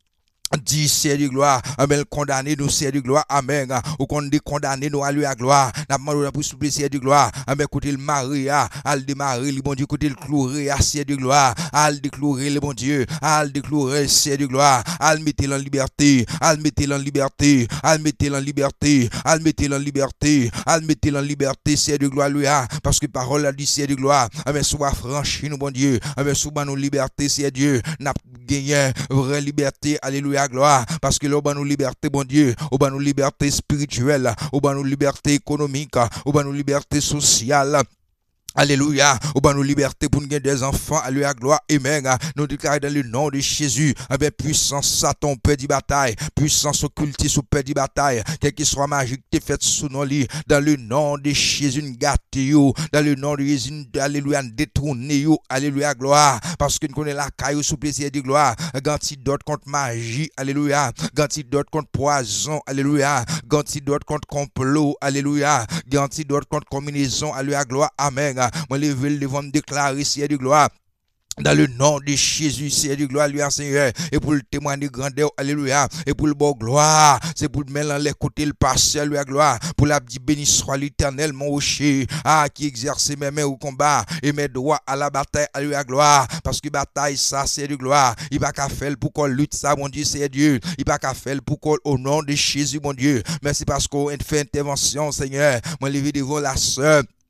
dit c'est de gloire, amen, condamné nous c'est de gloire, amen, ou qu'on dit condamné nous à lui à gloire, n'a pas pour souffler c'est de gloire, amen, côté le mari, al démarrer, le bon Dieu, côté le clouer, c'est de gloire, al déclouer, le bon Dieu, al déclouer, c'est de gloire, al mettre en liberté, al mettre en liberté, al mettre en liberté, al mettre en liberté, al mettre en liberté, c'est de gloire, lui, parce que parole a dit c'est de gloire, amen, soit franchi, nous, bon Dieu, amen, soit nos liberté, c'est Dieu, n'a gagné vraie liberté, alléluia, gloire, parce que l'on a nos liberté, bon Dieu, on a nos liberté spirituelle, on a nos liberté économique, on a nos liberté sociale. Alléluia, au bas nos libertés pour nous gagner des enfants, alléluia, gloire, amen. Nous déclarons dans le nom de Jésus, avec puissance, Satan, paix de bataille, puissance occultée sous paix de bataille, quel que soit magique, t'es fait sous nos lits, dans le nom de Jésus, gâté, dans le nom de Jésus, alléluia, détourné, alléluia, gloire, parce que nous connaissons la caille sous plaisir de gloire, gantidote contre magie, alléluia, gantidote contre poison, alléluia, gantidote contre complot, alléluia, gantidote contre combinaison, alléluia, gloire, amen. Moi, lever devant me déclarer, c'est de gloire. Dans le nom de Jésus, c'est de gloire, lui, Seigneur, et pour le témoin de grandeur, alléluia, et pour le bon gloire, c'est pour le mettre les côtés, le passé, lui, gloire, pour la béni soit l'éternel, mon rocher, qui exerce mes mains au combat, et mes doigts à la bataille, alléluia, gloire, parce que bataille, ça, c'est de gloire, il va qu'à faire pour qu'on lutte, ça, mon Dieu, c'est Dieu, il va qu'à faire pour qu'on, au nom de Jésus, mon Dieu, merci parce qu'on fait intervention, Seigneur, moi, lever devant la sœur,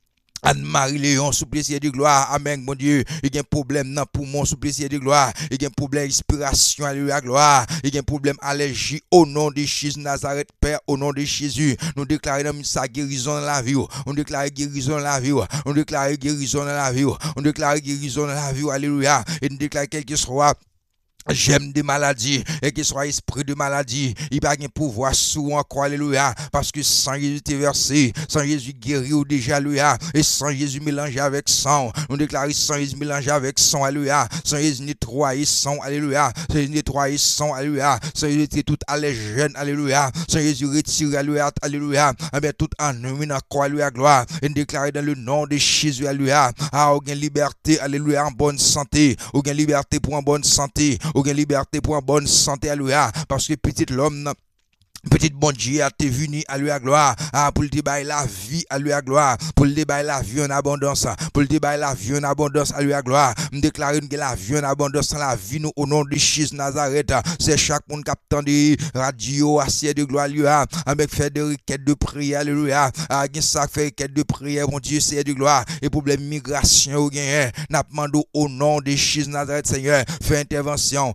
Anne-Marie Léon, sous plaisir de gloire, amen, mon Dieu. Il y a un problème dans poumon, sous plaisir de gloire. Il y a un problème respiration, alléluia, gloire. Il y a un problème allergie, au nom de Jésus Nazareth, Père, au nom de Jésus. Nous déclarons sa guérison dans la vie. On déclare guérison dans la vie. On déclare guérison dans la vie. On déclare guérison dans la vie, alléluia. Et nous déclarons quel que soit j'aime des maladies et qu'il soit esprit de maladie, il n'y a pas de pouvoir sur encore, alléluia, parce que sans Jésus t'es versé, sans Jésus guéri ou déjà, alléluia, et sans Jésus mélangé avec sang, on déclare sans Jésus mélangé avec sang, alléluia, sans Jésus nettoyé sang, alléluia, sans Jésus nettoyé sang, alléluia, sans Jésus tout allergène, alléluia, sans Jésus retiré, alléluia, mais tout ennemi encore, alléluia, gloire, et déclaré dans le nom de Jésus, alléluia, ah, aucune liberté, alléluia, en bonne santé, aucune liberté pour en bonne santé, aucune liberté pour en bonne santé, alléluia, parce que petit l'homme, petit bon Dieu a été venu à lui à gloire, pour le débat la vie à lui à gloire, pour le débat la vie en abondance, pour le débat la vie en abondance à lui à gloire, me déclarer que la vie en abondance dans la vie nous au nom de Jésus Nazareth, c'est chaque monde captant de radio, assiette de gloire, alléluia, avec fait des requêtes de prière, alléluia, avec ça fait requête de prière, mon Dieu, c'est de gloire, et problème migration ou gain, n'a demandé au nom de Jésus Nazareth, Seigneur, fais intervention,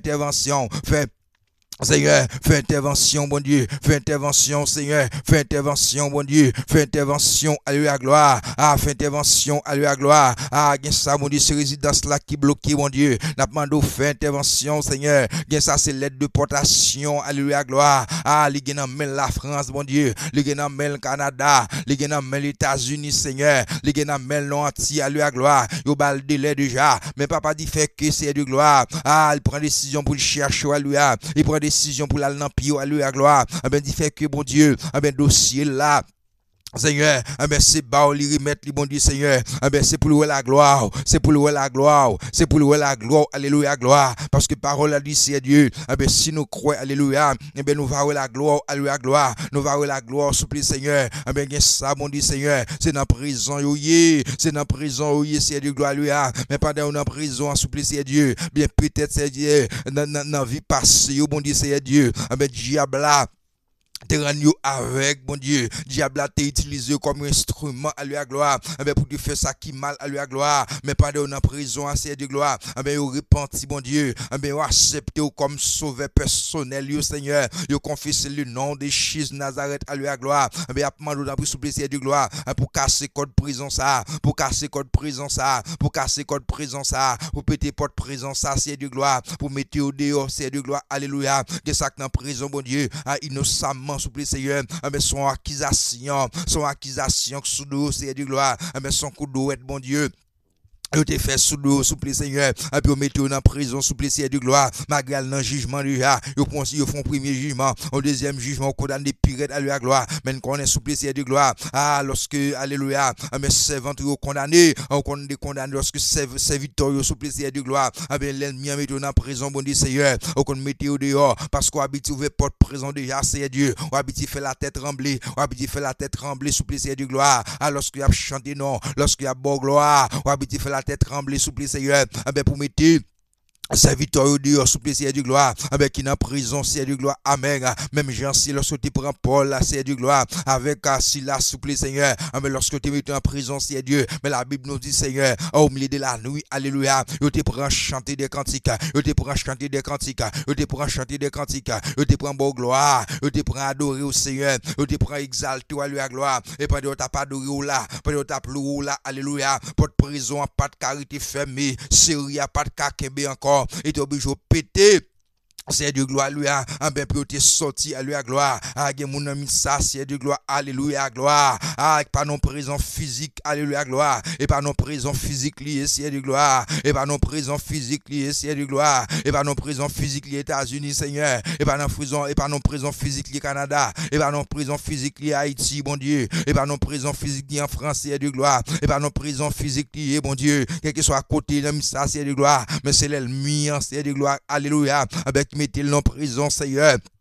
Seigneur, fais intervention, bon Dieu, fais intervention, Seigneur, fais intervention, bon Dieu, fais intervention, alléluia, gloire, fais intervention, alléluia, gloire, ça, mon Dieu, c'est résidence là qui bloque, mon Dieu, n'a pas demandé, fais intervention, Seigneur, ça, c'est l'aide de portation, alléluia, gloire, les gens la France, mon Dieu, les gens le Canada, les gens les États-Unis, Seigneur, les gens l'anti, alléluia, gloire, il va le délai déjà, mais papa dit fait que c'est de gloire, il prend décision pour le chercher, alléluia, il prend décision pour l'aller dans pire, alléluia, gloire, il fait que bon Dieu, dossier là, Seigneur, c'est bas li remettre li bon Dieu Seigneur, c'est pour louer la gloire, c'est pour louer la gloire, c'est pour louer la gloire, alléluia, gloire, parce que parole a dit c'est Dieu, si nous croyons, alléluia, nous va louer la gloire, alléluia, gloire, nous va louer la gloire, s'il vous plaît Seigneur, ça bon Dieu Seigneur, c'est dans prison, c'est dans prison, c'est Dieu, gloire, alléluia, mais pendant dans prison, s'il vous plaît c'est Dieu, bien peut-être c'est Dieu, dans vie passée, bon Dieu c'est Dieu, diable là, avec, bon Dieu, diable a été utilisé comme instrument à lui à gloire, pour te faire ça qui mal à lui à gloire, mais pas de en prison à de gloire, il repenti, bon Dieu, il accepté comme sauveur personnel, Seigneur, il confesse le nom de Jésus Nazareth à lui à gloire, il a demandé dans souple de gloire, pour casser code prison ça, pour casser code prison ça, pour casser code prison ça, pour péter porte prison ça, c'est de gloire, pour mettre au dehors, c'est de gloire, alléluia, que ça dans prison, bon Dieu, innocemment, s'il vous plaît, Seigneur, son accusation, sous le c'est de gloire, son coup de bon Dieu. Yo te fait sous l'eau, souple Seigneur, et puis on mette dans prison, souple Seigneur de gloire, malgré dans jugement déjà, yo font premier jugement, au deuxième jugement, on condamne des pires à la gloire, mais qu'on est souple Seigneur de gloire, lorsque, alléluia, mais servant yo condamné, on condamné lorsque serviteur yo souple Seigneur de gloire, l'ennemi a mis dans prison, bon Dieu Seigneur, on mette au dehors, parce qu'on habite ouvert porte prison déjà, c'est Dieu, on habite fait la tête trembler, souple Seigneur de gloire, lorsque y a chanté non, lorsque y a beau gloire, on habite fait la tête trembler, souple Seigneur, pour mettre serviteur au dehors, souple Seigneur du gloire, avec qui dans prison, Seigneur du gloire, amen. Même Jean-Si, lorsque tu prends Paul, Seigneur du gloire, avec Silas, souple Seigneur, mais lorsque tu es en prison, Seigneur Dieu, mais la Bible nous dit, Seigneur, au milieu de la nuit, alléluia, tu te prends chanter des cantiques, tu te prends chanter des cantiques, tu te prends chanter des cantiques, tu te prends beau gloire, tu te prends adorer au Seigneur, tu te prends exalter, alléluia, gloire, et pendant que tu n'as pas adoré ou là, pendant que tu n'as plus là, alléluia, pas de prison, pas de carité fermée, série, pas de kakembe encore. Et tu es obligé de péter. C'est de gloire, alléluia. Pour te sortir, alléluia, gloire. Mon ami, ça, c'est de gloire, alléluia, gloire. Pas non prison physique, alléluia, gloire. Et pas non prison physique liée, c'est de gloire. Et pas non prison physique liée, c'est de gloire. Et pas non prison physique liée États-Unis, Seigneur. Et pas non prison physique liée Canada. Et pas non prison physique liée Haïti, bon Dieu. Et pas non prison physique liée en France, c'est de gloire. Et pas non prison physique liée, bon Dieu. Quel que soit à côté, ça, c'est de gloire. Mais c'est l'ennemi, c'est de gloire, alléluia. Avec mettez-le en prison, Seigneur.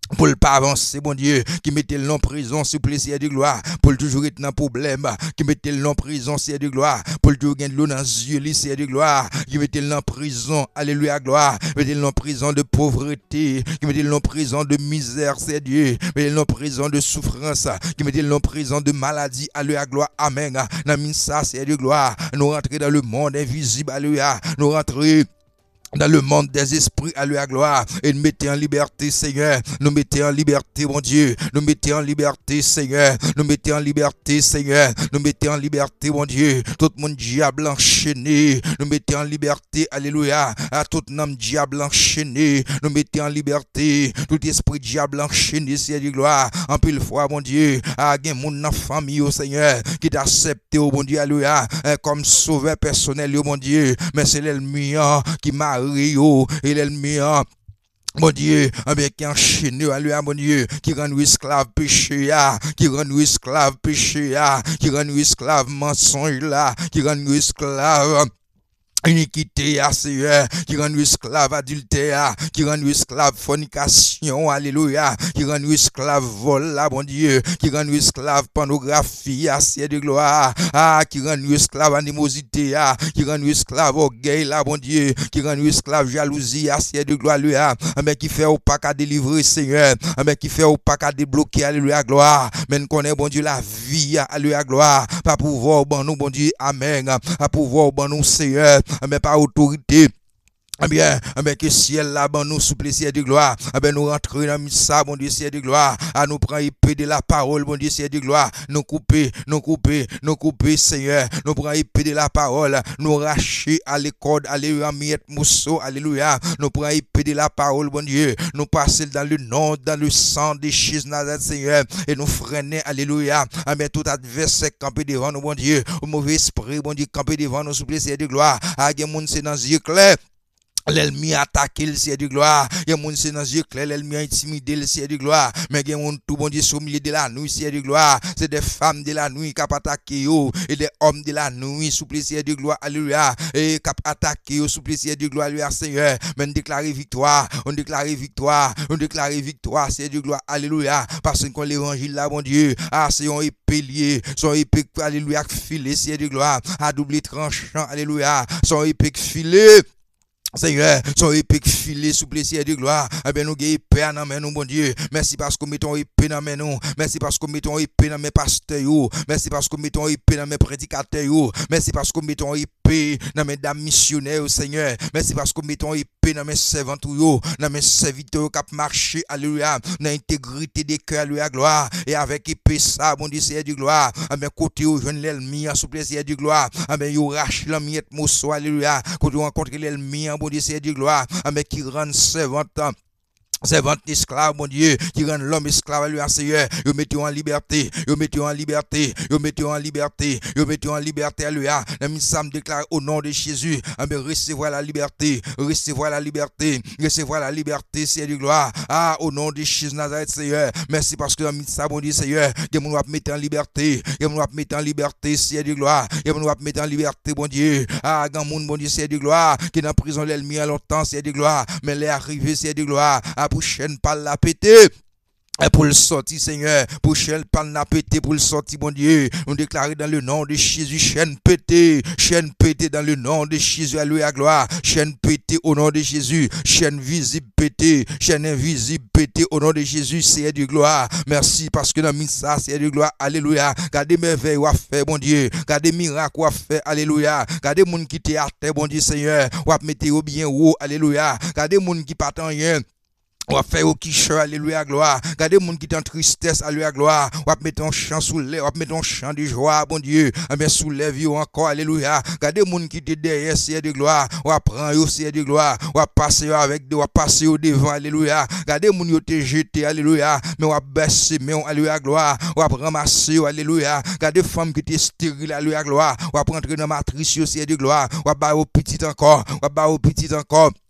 pour le pas avancer, bon Dieu, qui mettait le nom prison, s'il vous plaît, Seigneur de gloire, pour le toujours être dans un problème, qui mettait le nom prison, Seigneur de gloire, pour le toujours gagner de l'eau dans les yeux, Seigneur de gloire, qui mettait le nom prison, alléluia, gloire, mettait le nom prison de pauvreté, qui mettait le nom prison de misère, Seigneur Dieu, mettait le nom prison de souffrance, qui mettait le nom prison de maladie, alléluia, gloire, amen, dans ça, Seigneur de gloire, nous rentrer dans le monde invisible, alléluia, nous rentrer dans le monde des esprits, à la gloire, et nous mettez en liberté, Seigneur, nous mettez en liberté, mon Dieu, nous mettez en liberté, Seigneur, nous mettez en liberté, Seigneur, nous mettez en liberté, mon Dieu, tout mon diable enchaîné, nous mettez en liberté, alléluia, à tout nom diable enchaîné, nous mettez en liberté, tout esprit diable enchaîné, Seigneur de gloire, en pile fois, mon Dieu, à gen mon dans famille, au Seigneur, qui t'accepte, au mon Dieu, alléluia, comme sauveur personnel, au mon Dieu, mais c'est l'ennemi qui m'a Rio, et l'ennemi, mon Dieu, qui enchaîné, alléluia, mon Dieu, qui rend nous esclaves péché, qui rend nous esclaves péché, qui rend nous esclaves mensonge là, qui rend nous esclaves iniquité, Seigneur, qui rend nous esclaves adultère, qui rend nous esclaves fornication, alléluia, qui rend nous esclaves vol, là, bon Dieu, qui rend nous esclaves pornographie, Seigneur de gloire, qui rend nous esclaves animosité, qui rend nous esclaves orgueil, là, bon Dieu, qui rend nous esclaves jalousie, Seigneur de gloire, alléluia, mais qui fait au pas qu'à délivrer, Seigneur, mais qui fait au pas qu'à débloquer, alléluia, gloire, mais nous connaissons, bon Dieu, la vie, alléluia, gloire, pas pouvoir, bon nous, bon Dieu, amen, pas pouvoir, bon nous, Seigneur, mais par autorité. Eh bien, que ciel là, ben nous souple ciel de gloire, ben nous rentrer dans ça, bon Dieu, ciel de gloire, à nous prendre épée de la parole, bon Dieu, ciel de gloire, nous couper, Seigneur, nous prendre épée de la parole, nous racher à l'école, alléluia, miette mousseau, alléluia, nous prendre épée de la parole, bon Dieu, nous passer dans le nom, dans le sang de Jésus Nazareth, Seigneur, et nous freiner, alléluia, mais tout adversaire camper devant nous, bon Dieu, au mauvais esprit, bon Dieu, camper devant nous, souple ciel de gloire, à gen moun c'est dans yeux clairs. L'ennemi attaque le ciel de gloire. Il y a moun c'est dans yeux clair, l'ennemi a intimidé le ciel de gloire. Mais il y a moun tout bon Dieu au milieu de la nuit, ciel de gloire. C'est des femmes de la nuit qui attaqué yo et des hommes de la nuit sous le ciel de gloire. Alléluia. Et qui attaqué yo sous le ciel de gloire, alléluia, Seigneur. Mais on déclare victoire, on déclare victoire, on déclare victoire, ciel de gloire. Alléluia. Parce que l'évangile là, mon Dieu, c'est un épée lié, son épée alléluia filé, ciel de gloire, à double tranchant, alléluia, son épée filé. Seigneur, son épée filée sous plaisir de gloire. Eh bien, nous gagnons épée dans main nous, bon Dieu. Merci parce que nous mettons épée dans main nous. Merci parce que nous mettons épée dans mes pasteurs. Merci parce que nous mettons épée dans mes prédicateurs. Merci parce que nous mettons épée dans mes dames missionnaires, Seigneur. Merci parce que nous mettons épée dans mes servantes, dans mes serviteurs qui marché, alléluia, dans l'intégrité des cœurs, alléluia, gloire. Et avec épée ça, bon Dieu, Seigneur de gloire. À mes côtés, au jeune l'ennemi, sous plaisir de gloire. À mes yo rache la miette mosso, alléluia. Quand vous rencontrez l'ennemi, bon Dieu, Seigneur de gloire, mais qui rend servante esclave, mon Dieu, qui rend l'homme esclave à lui, Seigneur, vous mettez en liberté, vous mettez en liberté, vous mettez en liberté, vous mettez en liberté à lui, l'ami Sam déclare au nom de Jésus, mais recevoir la liberté, recevoir la liberté, recevoir la liberté, Seigneur de gloire, au nom de Jésus Nazareth, Seigneur, merci parce que l'ami Sam, mon Dieu, Seigneur, que nous va mettre en liberté, que nous va mettre en liberté, Seigneur de gloire, que nous va mettre en liberté, mon Dieu, grand monde, mon Dieu, Seigneur de gloire, qui est dans prison l'ennemi à longtemps, Seigneur de gloire, mais les arrivé, Seigneur de gloire, pour chaîne pas la péter. Et pour le sortir, Seigneur, pour chaîne pas la péter, pour le sortir, mon Dieu, nous déclarer dans le nom de Jésus, chaîne pété dans le nom de Jésus, alléluia, gloire, chaîne pété au nom de Jésus, chaîne visible pété, chaîne invisible pété au nom de Jésus, Seigneur de gloire, merci parce que dans ça, Seigneur de gloire, alléluia, gardez merveilles ou à faire, mon Dieu, gardez miracles ou à faire, alléluia, gardez moun qui te à terre, bon Dieu, Seigneur, ou à mettre au bien haut, alléluia, gardez moun qui pas rien. On va faire au quicheur, alléluia, gloire. Regardez les gens qui sont en tristesse, alléluia, gloire. On va mettre un chant sous l'air, on va mettre un chant de joie, bon Dieu. Mais sous l'air, encore, alléluia. Regardez les gens qui sont derrière, Seigneur de gloire. On va prendre, Seigneur de gloire. On va passer avec, on va passer au devant, alléluia. Regardez les gens qui sont jetés, alléluia. Mais on va baisser, mais alléluia, gloire. On va ramasser, alléluia. Regardez les femmes qui sont stériles, alléluia, gloire. On va prendre dans ma matrice, Seigneur de gloire. On va battre au petit encore. On va battre au petit encore.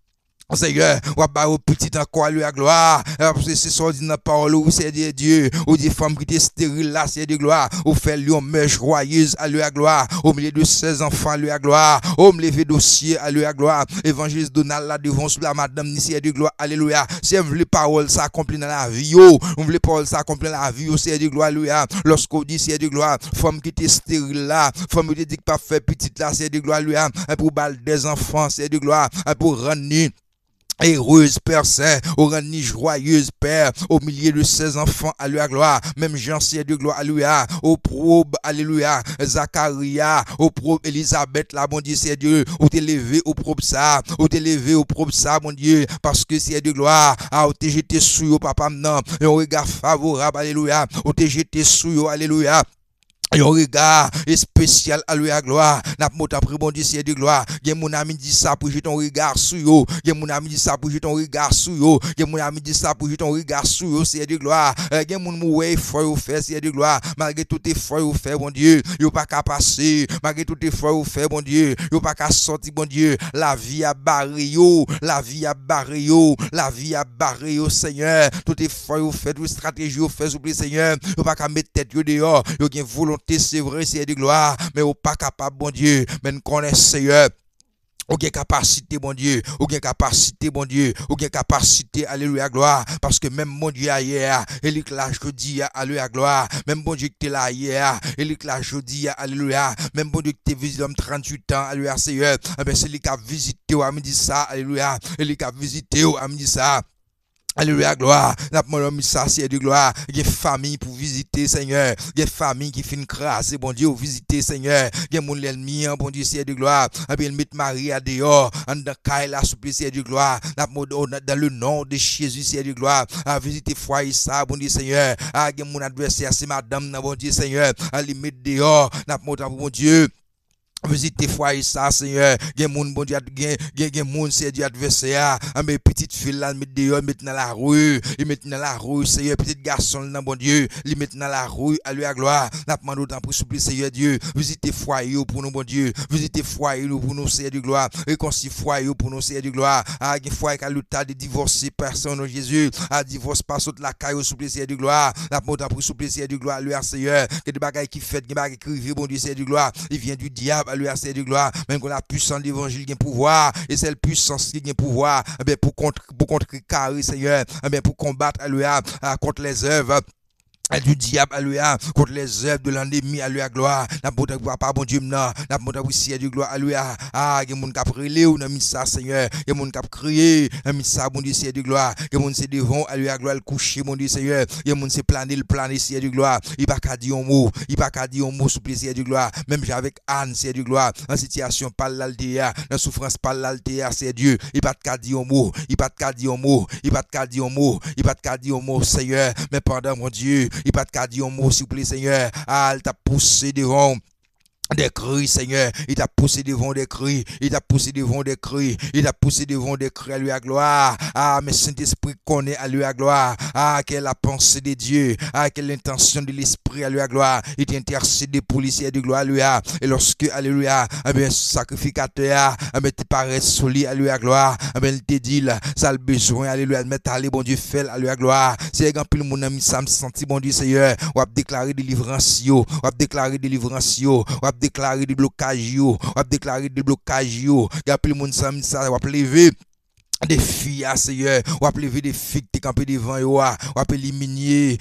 Seigneur, ou ba au petit encore à lui à gloire, parce que c'est ça dit dans la parole, ou c'est Dieu, ou des femmes qui étaient stériles là, c'est de gloire, ou fait lion mère joyeuse à lui à gloire, au milieu de 16 enfants à lui à gloire, au lever dossier à lui à gloire, évangéliste Donald là devant sous la madame Nissia de gloire, alléluia, si vous voulez parole ça accomplit dans la vie, vous voulez parole ça accomplit dans la vie, c'est de gloire, alléluia, lorsqu'on dit c'est de gloire, femme qui était stérile là, femme qui dit pas faire petite là, c'est de gloire, alléluia, pour balle des enfants, c'est de gloire, pour rendre heureuse Père Saint, au rani joyeuse Père, au milieu de ses enfants, alléluia, gloire, même Jean c'est de gloire, alléluia, au probe, alléluia, Zacharia, au probe Elisabeth, là, bon Dieu, c'est Dieu, ou t'es levé au probe ça, ou t'es levé au probe ça, mon Dieu, parce que c'est de gloire, ou t'es jeté sous au papa, non, un regard favorable, alléluia, ou t'es jeté sous, alléluia. Et un regard spécial à lui à gloire. N'a pas pris bon Dieu, c'est de gloire. Gen mon ami dit ça pour jeter ton regard sur yo. Gen mon ami dit ça pour jeter ton regard sur yo. Gen mon ami dit ça pour jeter ton regard sur yo, c'est de gloire. Gen mon moué fort au fait, c'est de gloire. Malgré tout effort au fait, bon Dieu, yo pas qu'à passer. Malgré tout effort au fait, bon Dieu, yo pas qu'à sortir, bon Dieu. La vie a barré yo, la vie a barré yo, la vie a barré yo, Seigneur. Tout effort au fait, toute stratégie au fait, s'il vous plaît, Seigneur. Yo pas qu'à mettre tête yo dehors. Yo gen volonté, c'est vrai, c'est de gloire, mais ou pas capable, bon Dieu, mais nous connaissons, Seigneur. Ou gen capacité, bon Dieu, ou gen capacité, bon Dieu, ou gen capacité, alléluia, gloire, parce que même mon Dieu hier, et là je dis, alléluia, gloire, même bon Dieu qui était là hier, et là je dis, alléluia, même bon Dieu qui était visité l'homme 38 ans, alléluia, Seigneur, ben c'est lui qui a visité, ou a me dit ça, alléluia, et lui qui a visité, ou a me dit ça. Alléluia, gloire. N'a pas mis ça, c'est de gloire. Il y a famille pour visiter, Seigneur. Il y a famille qui finit craser, bon Dieu, visiter, Seigneur. Il y a mon ennemi, bon Dieu, c'est de gloire. Et bien, il met Marie à dehors. En dans Kaila, souple, c'est de gloire. Dans le nom de Jésus, c'est de gloire. À visiter foyer, ça, bon Dieu, Seigneur. Ah, il y a mon adversaire, c'est madame, bon Dieu, Seigneur. À lui mettre dehors. N'a pas bon Dieu. Visitez foyer ça, Seigneur. Gen moun bon Dieu, gen moun c'est Dieu adversaire. Mais petite fille là, met dehors, met dans la rue. Il met dans la rue, Seigneur. Petit garçon là, bon Dieu. Il met dans la rue, à lui à gloire. N'a pas demandé autant pour souple, Seigneur Dieu. Visitez foyer pour nous, bon Dieu. Visitez foyer pour nous, Seigneur de gloire. Réconcilie foyer pour nous, Seigneur de gloire. Ah, gen foyer qui a le tas de divorcer personne, Jésus. Ah, divorce pas saute la caille, souple, Seigneur de gloire. N'a pas autant pour souple, Seigneur de gloire, lui à Seigneur. Que des bagailles qui fait, des bagailles qui crivent, bon Dieu, Seigneur de gloire. Il vient du diable. Alléluia, c'est de gloire, même qu'on la puissance de l'évangile qui a pouvoir, et c'est la puissance qui a pouvoir, pour contrecarrer, Seigneur, pour combattre, alléluia, contre les œuvres du diable, alléluia, contre les œuvres de l'ennemi, alléluia, gloire. N'a pas bon Dieu, n'a pas bon ciel du gloire, alléluia. Ah, il y a moun qui a prélé ou n'a mis ça, Seigneur. Il y a moun qui a crié, n'a mis ça, bon Dieu, ciel du gloire. Il y a moun c'est devant, alléluia, gloire, le coucher, mon Dieu, Seigneur. Il y a moun c'est planer, ciel du gloire. Il pas qu'à dire un mot, il pas qu'à dire un mot, sous ciel du gloire. Même avec Anne, ciel du gloire. En situation, pas l'altéa, dans souffrance, pas l'altéa, c'est Dieu. Il pas qu'à dire un mot, il pas qu'à dire un mot, il pas qu'à dire un mot, il pas qu'à dire un mot, Seigneur. Mais pendant mon Dieu, il pas qu'à dire un mot, s'il vous plaît, Seigneur. Ah, il t'a poussé devant des cris, Seigneur. Il t'a poussé devant des cris. Il t'a poussé devant des cris. Il t'a poussé devant des cris. À lui à gloire. Ah, mais Saint-Esprit connaît à lui à gloire. Ah, quelle est la pensée de Dieu. Ah, quelle est l'intention de l'Esprit à lui à gloire. Il t'intercède pour l'Ici de gloire à lui à. Et lorsque, alléluia, eh bien, sacrificateur, eh bien, tu parais solide à lui à gloire. Eh bien, il te dit là, ça a le besoin, alléluia, de mettre allez, bon Dieu, fait à lui à gloire. C'est quand plus mon ami, ça me sentit, bon Dieu, Seigneur. On va déclarer délivrance, on va déclarer délivrance, on va déclarer des blocages, on va déclarer des blocages, il y a plus de monde ça va lever des filles, Seigneur, on va lever des filles qui campé devant yo, on va éliminer,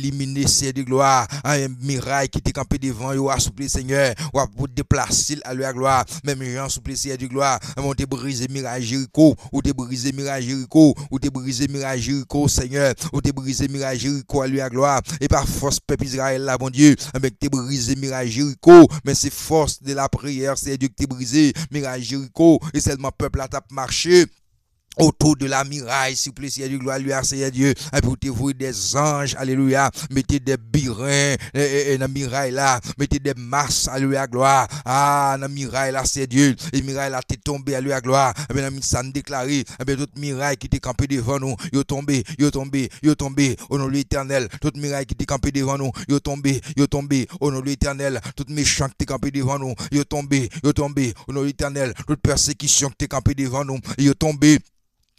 c'est de gloire, un miracle qui était campé devant yo, souple Seigneur, on va déplacer à la gloire, même gens souple c'est de gloire, on te briser miracle Jéricho, ou te briser miracle Jéricho, ou te briser miracle Jéricho, Seigneur, ou te briser miracle Jéricho à la gloire, et par force peuple Israël là, bon Dieu, avec te briser miracle Jéricho, mais c'est force de la prière, c'est Dieu qui te brisé miracle Jéricho, et seulement peuple là t'a marché autour de la muraille, s'il vous plaît, Seigneur Dieu, gloire lui à Seigneur Dieu, et puis vous voyez des anges, alléluia, mettez des birins, dans la muraille là, mettez des masses, alléluia, gloire, ah, dans la muraille là, Seigneur Dieu, et muraille là, t'es tombé, alléluia, gloire, et bien, ça nous déclaré, et bien, toute muraille qui était campée devant nous, yo tombé, au nom de l'Éternel, toute muraille qui était campée devant nous, yo tombé, au nom de l'Éternel, toute méchant qui était campée devant nous, yo tombé, au nom de l'Éternel, toute persécution qui était campée devant nous, yo tombé,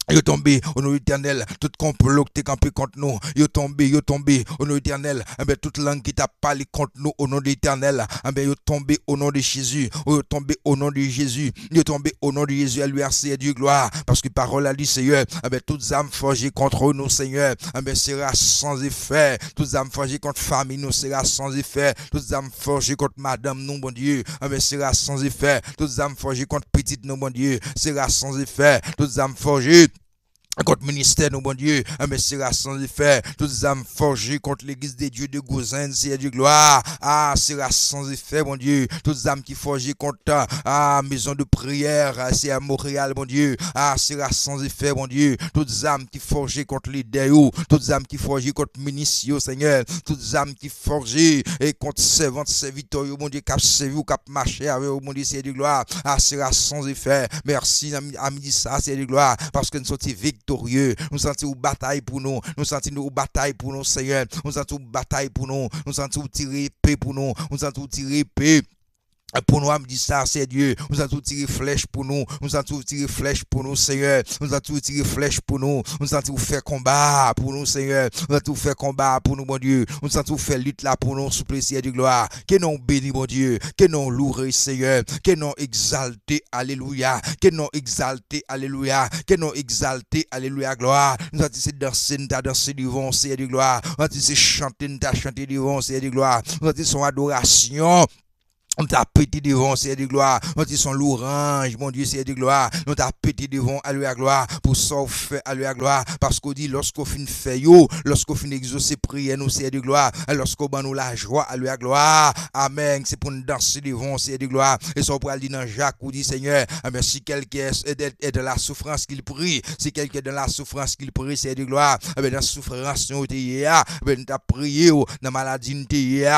Yo tombé au nom éternel, tout complot qui est campé contre nous, yo tombé au nom éternel, toute langue qui t'a parlé contre nous au nom de l'éternel, yo tombé au nom de Jésus, yo tombé au nom de Jésus, yo tombé au nom de Jésus, à lui merci et Dieu gloire, parce que parole a dit Seigneur, toutes âmes forgées contre nous Seigneur, sera sans effet, toutes âmes forgées contre famille nous sera sans effet, toutes âmes forgées contre madame nous bon Dieu, sera sans effet, toutes âmes forgées contre petite nous bon Dieu, sera sans effet, toutes âmes forgées contre le ministère, nous, bon Dieu, mais sera sans effet. Toutes les âmes forgées contre l'église des dieux de Gozin, c'est du gloire. Sera sans effet, bon Dieu. Toutes les âmes qui forgées contre, maison de prière, c'est à Montréal, bon Dieu. Sera sans effet, bon Dieu. Toutes les âmes qui forgées contre les déos. Toutes les âmes qui forgées contre le ministère, Seigneur. Toutes les âmes qui forgées et contre servantes, serviteurs, bon Dieu, cap servi ou cap marché avec, bon Dieu, c'est du gloire. Sera sans effet. Merci, à midi, ça, c'est du gloire. Parce que nous sommes victorieux. Nous sentons une bataille pour nous. Nous sentons une bataille pour nous, Seigneur. Nous sentons une bataille pour nous. Nous sentons tirer paix pour nous. Nous sentons tirer paix. Pour nous, dit ça, c'est Dieu. Nous avons tiré flèche pour nous. Nous avons tiré flèche pour nous, Seigneur. Nous avons tiré flèche pour nous. Nous avons fait combat pour nous, Seigneur. Nous avons fait combat pour nous, mon Dieu. Nous avons fait lutte là pour nous, sous plaisir de gloire. Que nous béni, mon Dieu. Que nous loué, Seigneur. Que nous exalté, alléluia. Que nous exalté, alléluia. Que nous exalté, alléluia, gloire. Nous avons dit danser, nous avons dansé devant, Seigneur de gloire. Nous avons dit chanter, nous avons chanté devant, Seigneur de gloire. Nous avons dit son adoration. On t'a pété devant, c'est de gloire. On dit son louange, mon Dieu, c'est de gloire. On t'a pété devant, à lui à gloire. Pour ça, on fait à lui à gloire. Parce qu'on dit, lorsqu'on finit fait yo, lorsqu'on finit exaucer prière, nous, c'est de gloire. Lorsqu'on bat nous la joie, à lui à gloire. Amen. C'est pour nous danser devant, c'est de gloire. Et ça, on pourra dire dans Jacques, où dit, Seigneur, si quelqu'un est de la souffrance qu'il prie, si quelqu'un est dans la souffrance qu'il prie, c'est de gloire. Dans la souffrance, nous, t'as prié, dans la maladie, nous,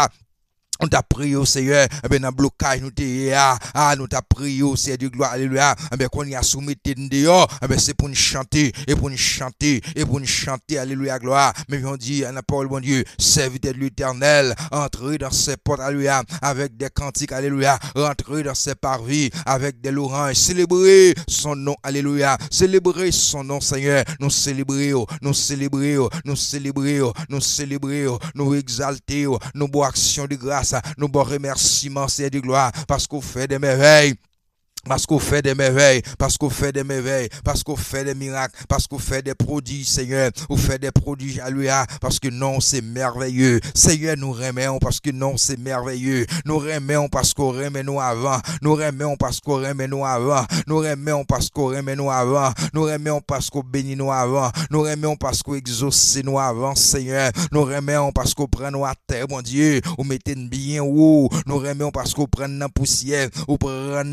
on t'a prié au Seigneur, dans le blocage, nous t'a prié au Seigneur de gloire, alléluia, qu'on y a soumis dehors, c'est pour nous chanter, et pour nous chanter, et pour nous chanter, alléluia, gloire. Mais on dit, à la parole, bon Dieu, serviteur de l'éternel, entrez dans ses portes, alléluia, avec des cantiques, alléluia, rentrez dans ses parvis, avec des louanges, célébrez son nom, alléluia, célébrez son nom, Seigneur, nous célébrons, nous célébrons, nous célébrons, nous célébrons, nous exaltons, nous beaux actions de grâce. Nous bon remerciements, c'est de gloire, parce qu'on fait des merveilles. Parce qu'on fait des merveilles, parce qu'on fait des merveilles, parce qu'on fait des miracles, parce qu'on fait des prodiges, Seigneur. On fait des prodiges, alléluia, parce que non, c'est merveilleux. Seigneur, nous remercions parce que non, c'est merveilleux. Nous remercions parce qu'on remet nous avant. Nous remercions parce qu'on remet nous avant. Nous remercions parce qu'on remet nous avant. Nous remercions parce qu'on bénit nous avant. Nous remercions parce qu'on exauce nous avant, Seigneur. Nous remercions parce qu'on prend nous à terre, mon Dieu. On mettez bien haut. Nous remercions parce qu'on prend dans la poussière. On prend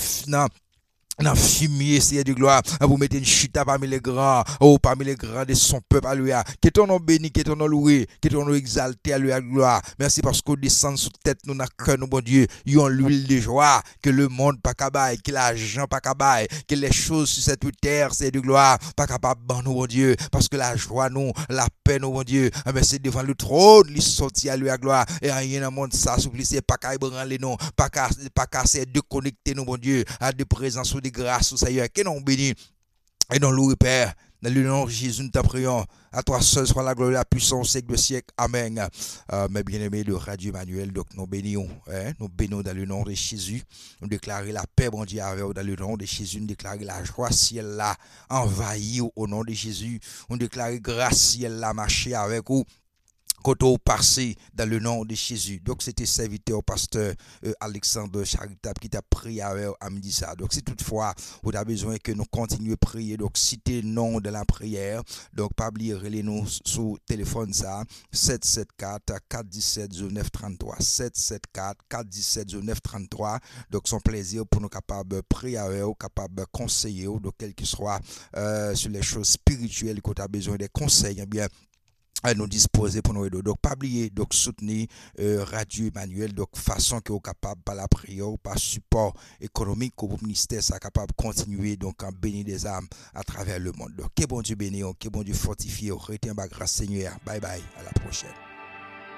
dans fumier, Seigneur de gloire, vous mettez une chute parmi les grands, parmi les grands de son peuple, alléluia. Que ton nom béni, que ton nom loué, que ton nom exalté, alléluia, gloire. Merci parce qu'on descend sous tête, nous n'a cœur, nous, bon Dieu, yon l'huile de joie, que le monde pas cabaye, que l'argent pas cabaye, que les choses sur cette terre, Seigneur de gloire, pas capable, nous, bon Dieu, parce que la joie, nous, la paix, nous, bon Dieu, c'est devant le trône, il sortit, alléluia, gloire, et rien dans le monde, ça, s'oublie, c'est pas qu'à ébranler, non, pas qu'à se déconnecter, nous, bon Dieu, à des présences de grâce au Seigneur, que nous bénis et nous louons, Père. Dans le nom de Jésus, nous t'en prions. À toi seul soit la gloire et la puissance, siècle de siècle. Amen. Mes bien-aimés de Radio Emmanuel, donc nous bénissons. Nous bénissons dans le nom de Jésus. Nous déclarons la paix, bon Dieu, avec dans le nom de Jésus. Nous déclarons la joie, ciel là, envahi au nom de Jésus. Nous déclarons grâce, ciel là, marcher avec vous. Koto passé dans le nom de Jésus. Donc, c'était serviteur pasteur Alexandre Charitable qui t'a prié à midi ça. Donc, si toutefois, vous avez besoin que nous continuions à prier, donc, citez le nom de la prière. Donc, pas oublier, relez-nous sur téléphone ça, 774-417-0933. 774-417-0933. Donc, son plaisir pour nous capables de prier avec vous, capables de conseiller, donc, quel que soit sur les choses spirituelles que tu as besoin des conseils, eh bien, à nous disposer pour nous aider. Donc, pas oublier, donc, soutenir Radio Emmanuel, donc, façon que vous capable par la prière, par support économique, que le ministère soit capable de continuer, donc, à bénir des âmes à travers le monde. Donc, que bon Dieu bénisse, que bon Dieu fortifie, retient ma grâce, Seigneur. Bye bye, à la prochaine.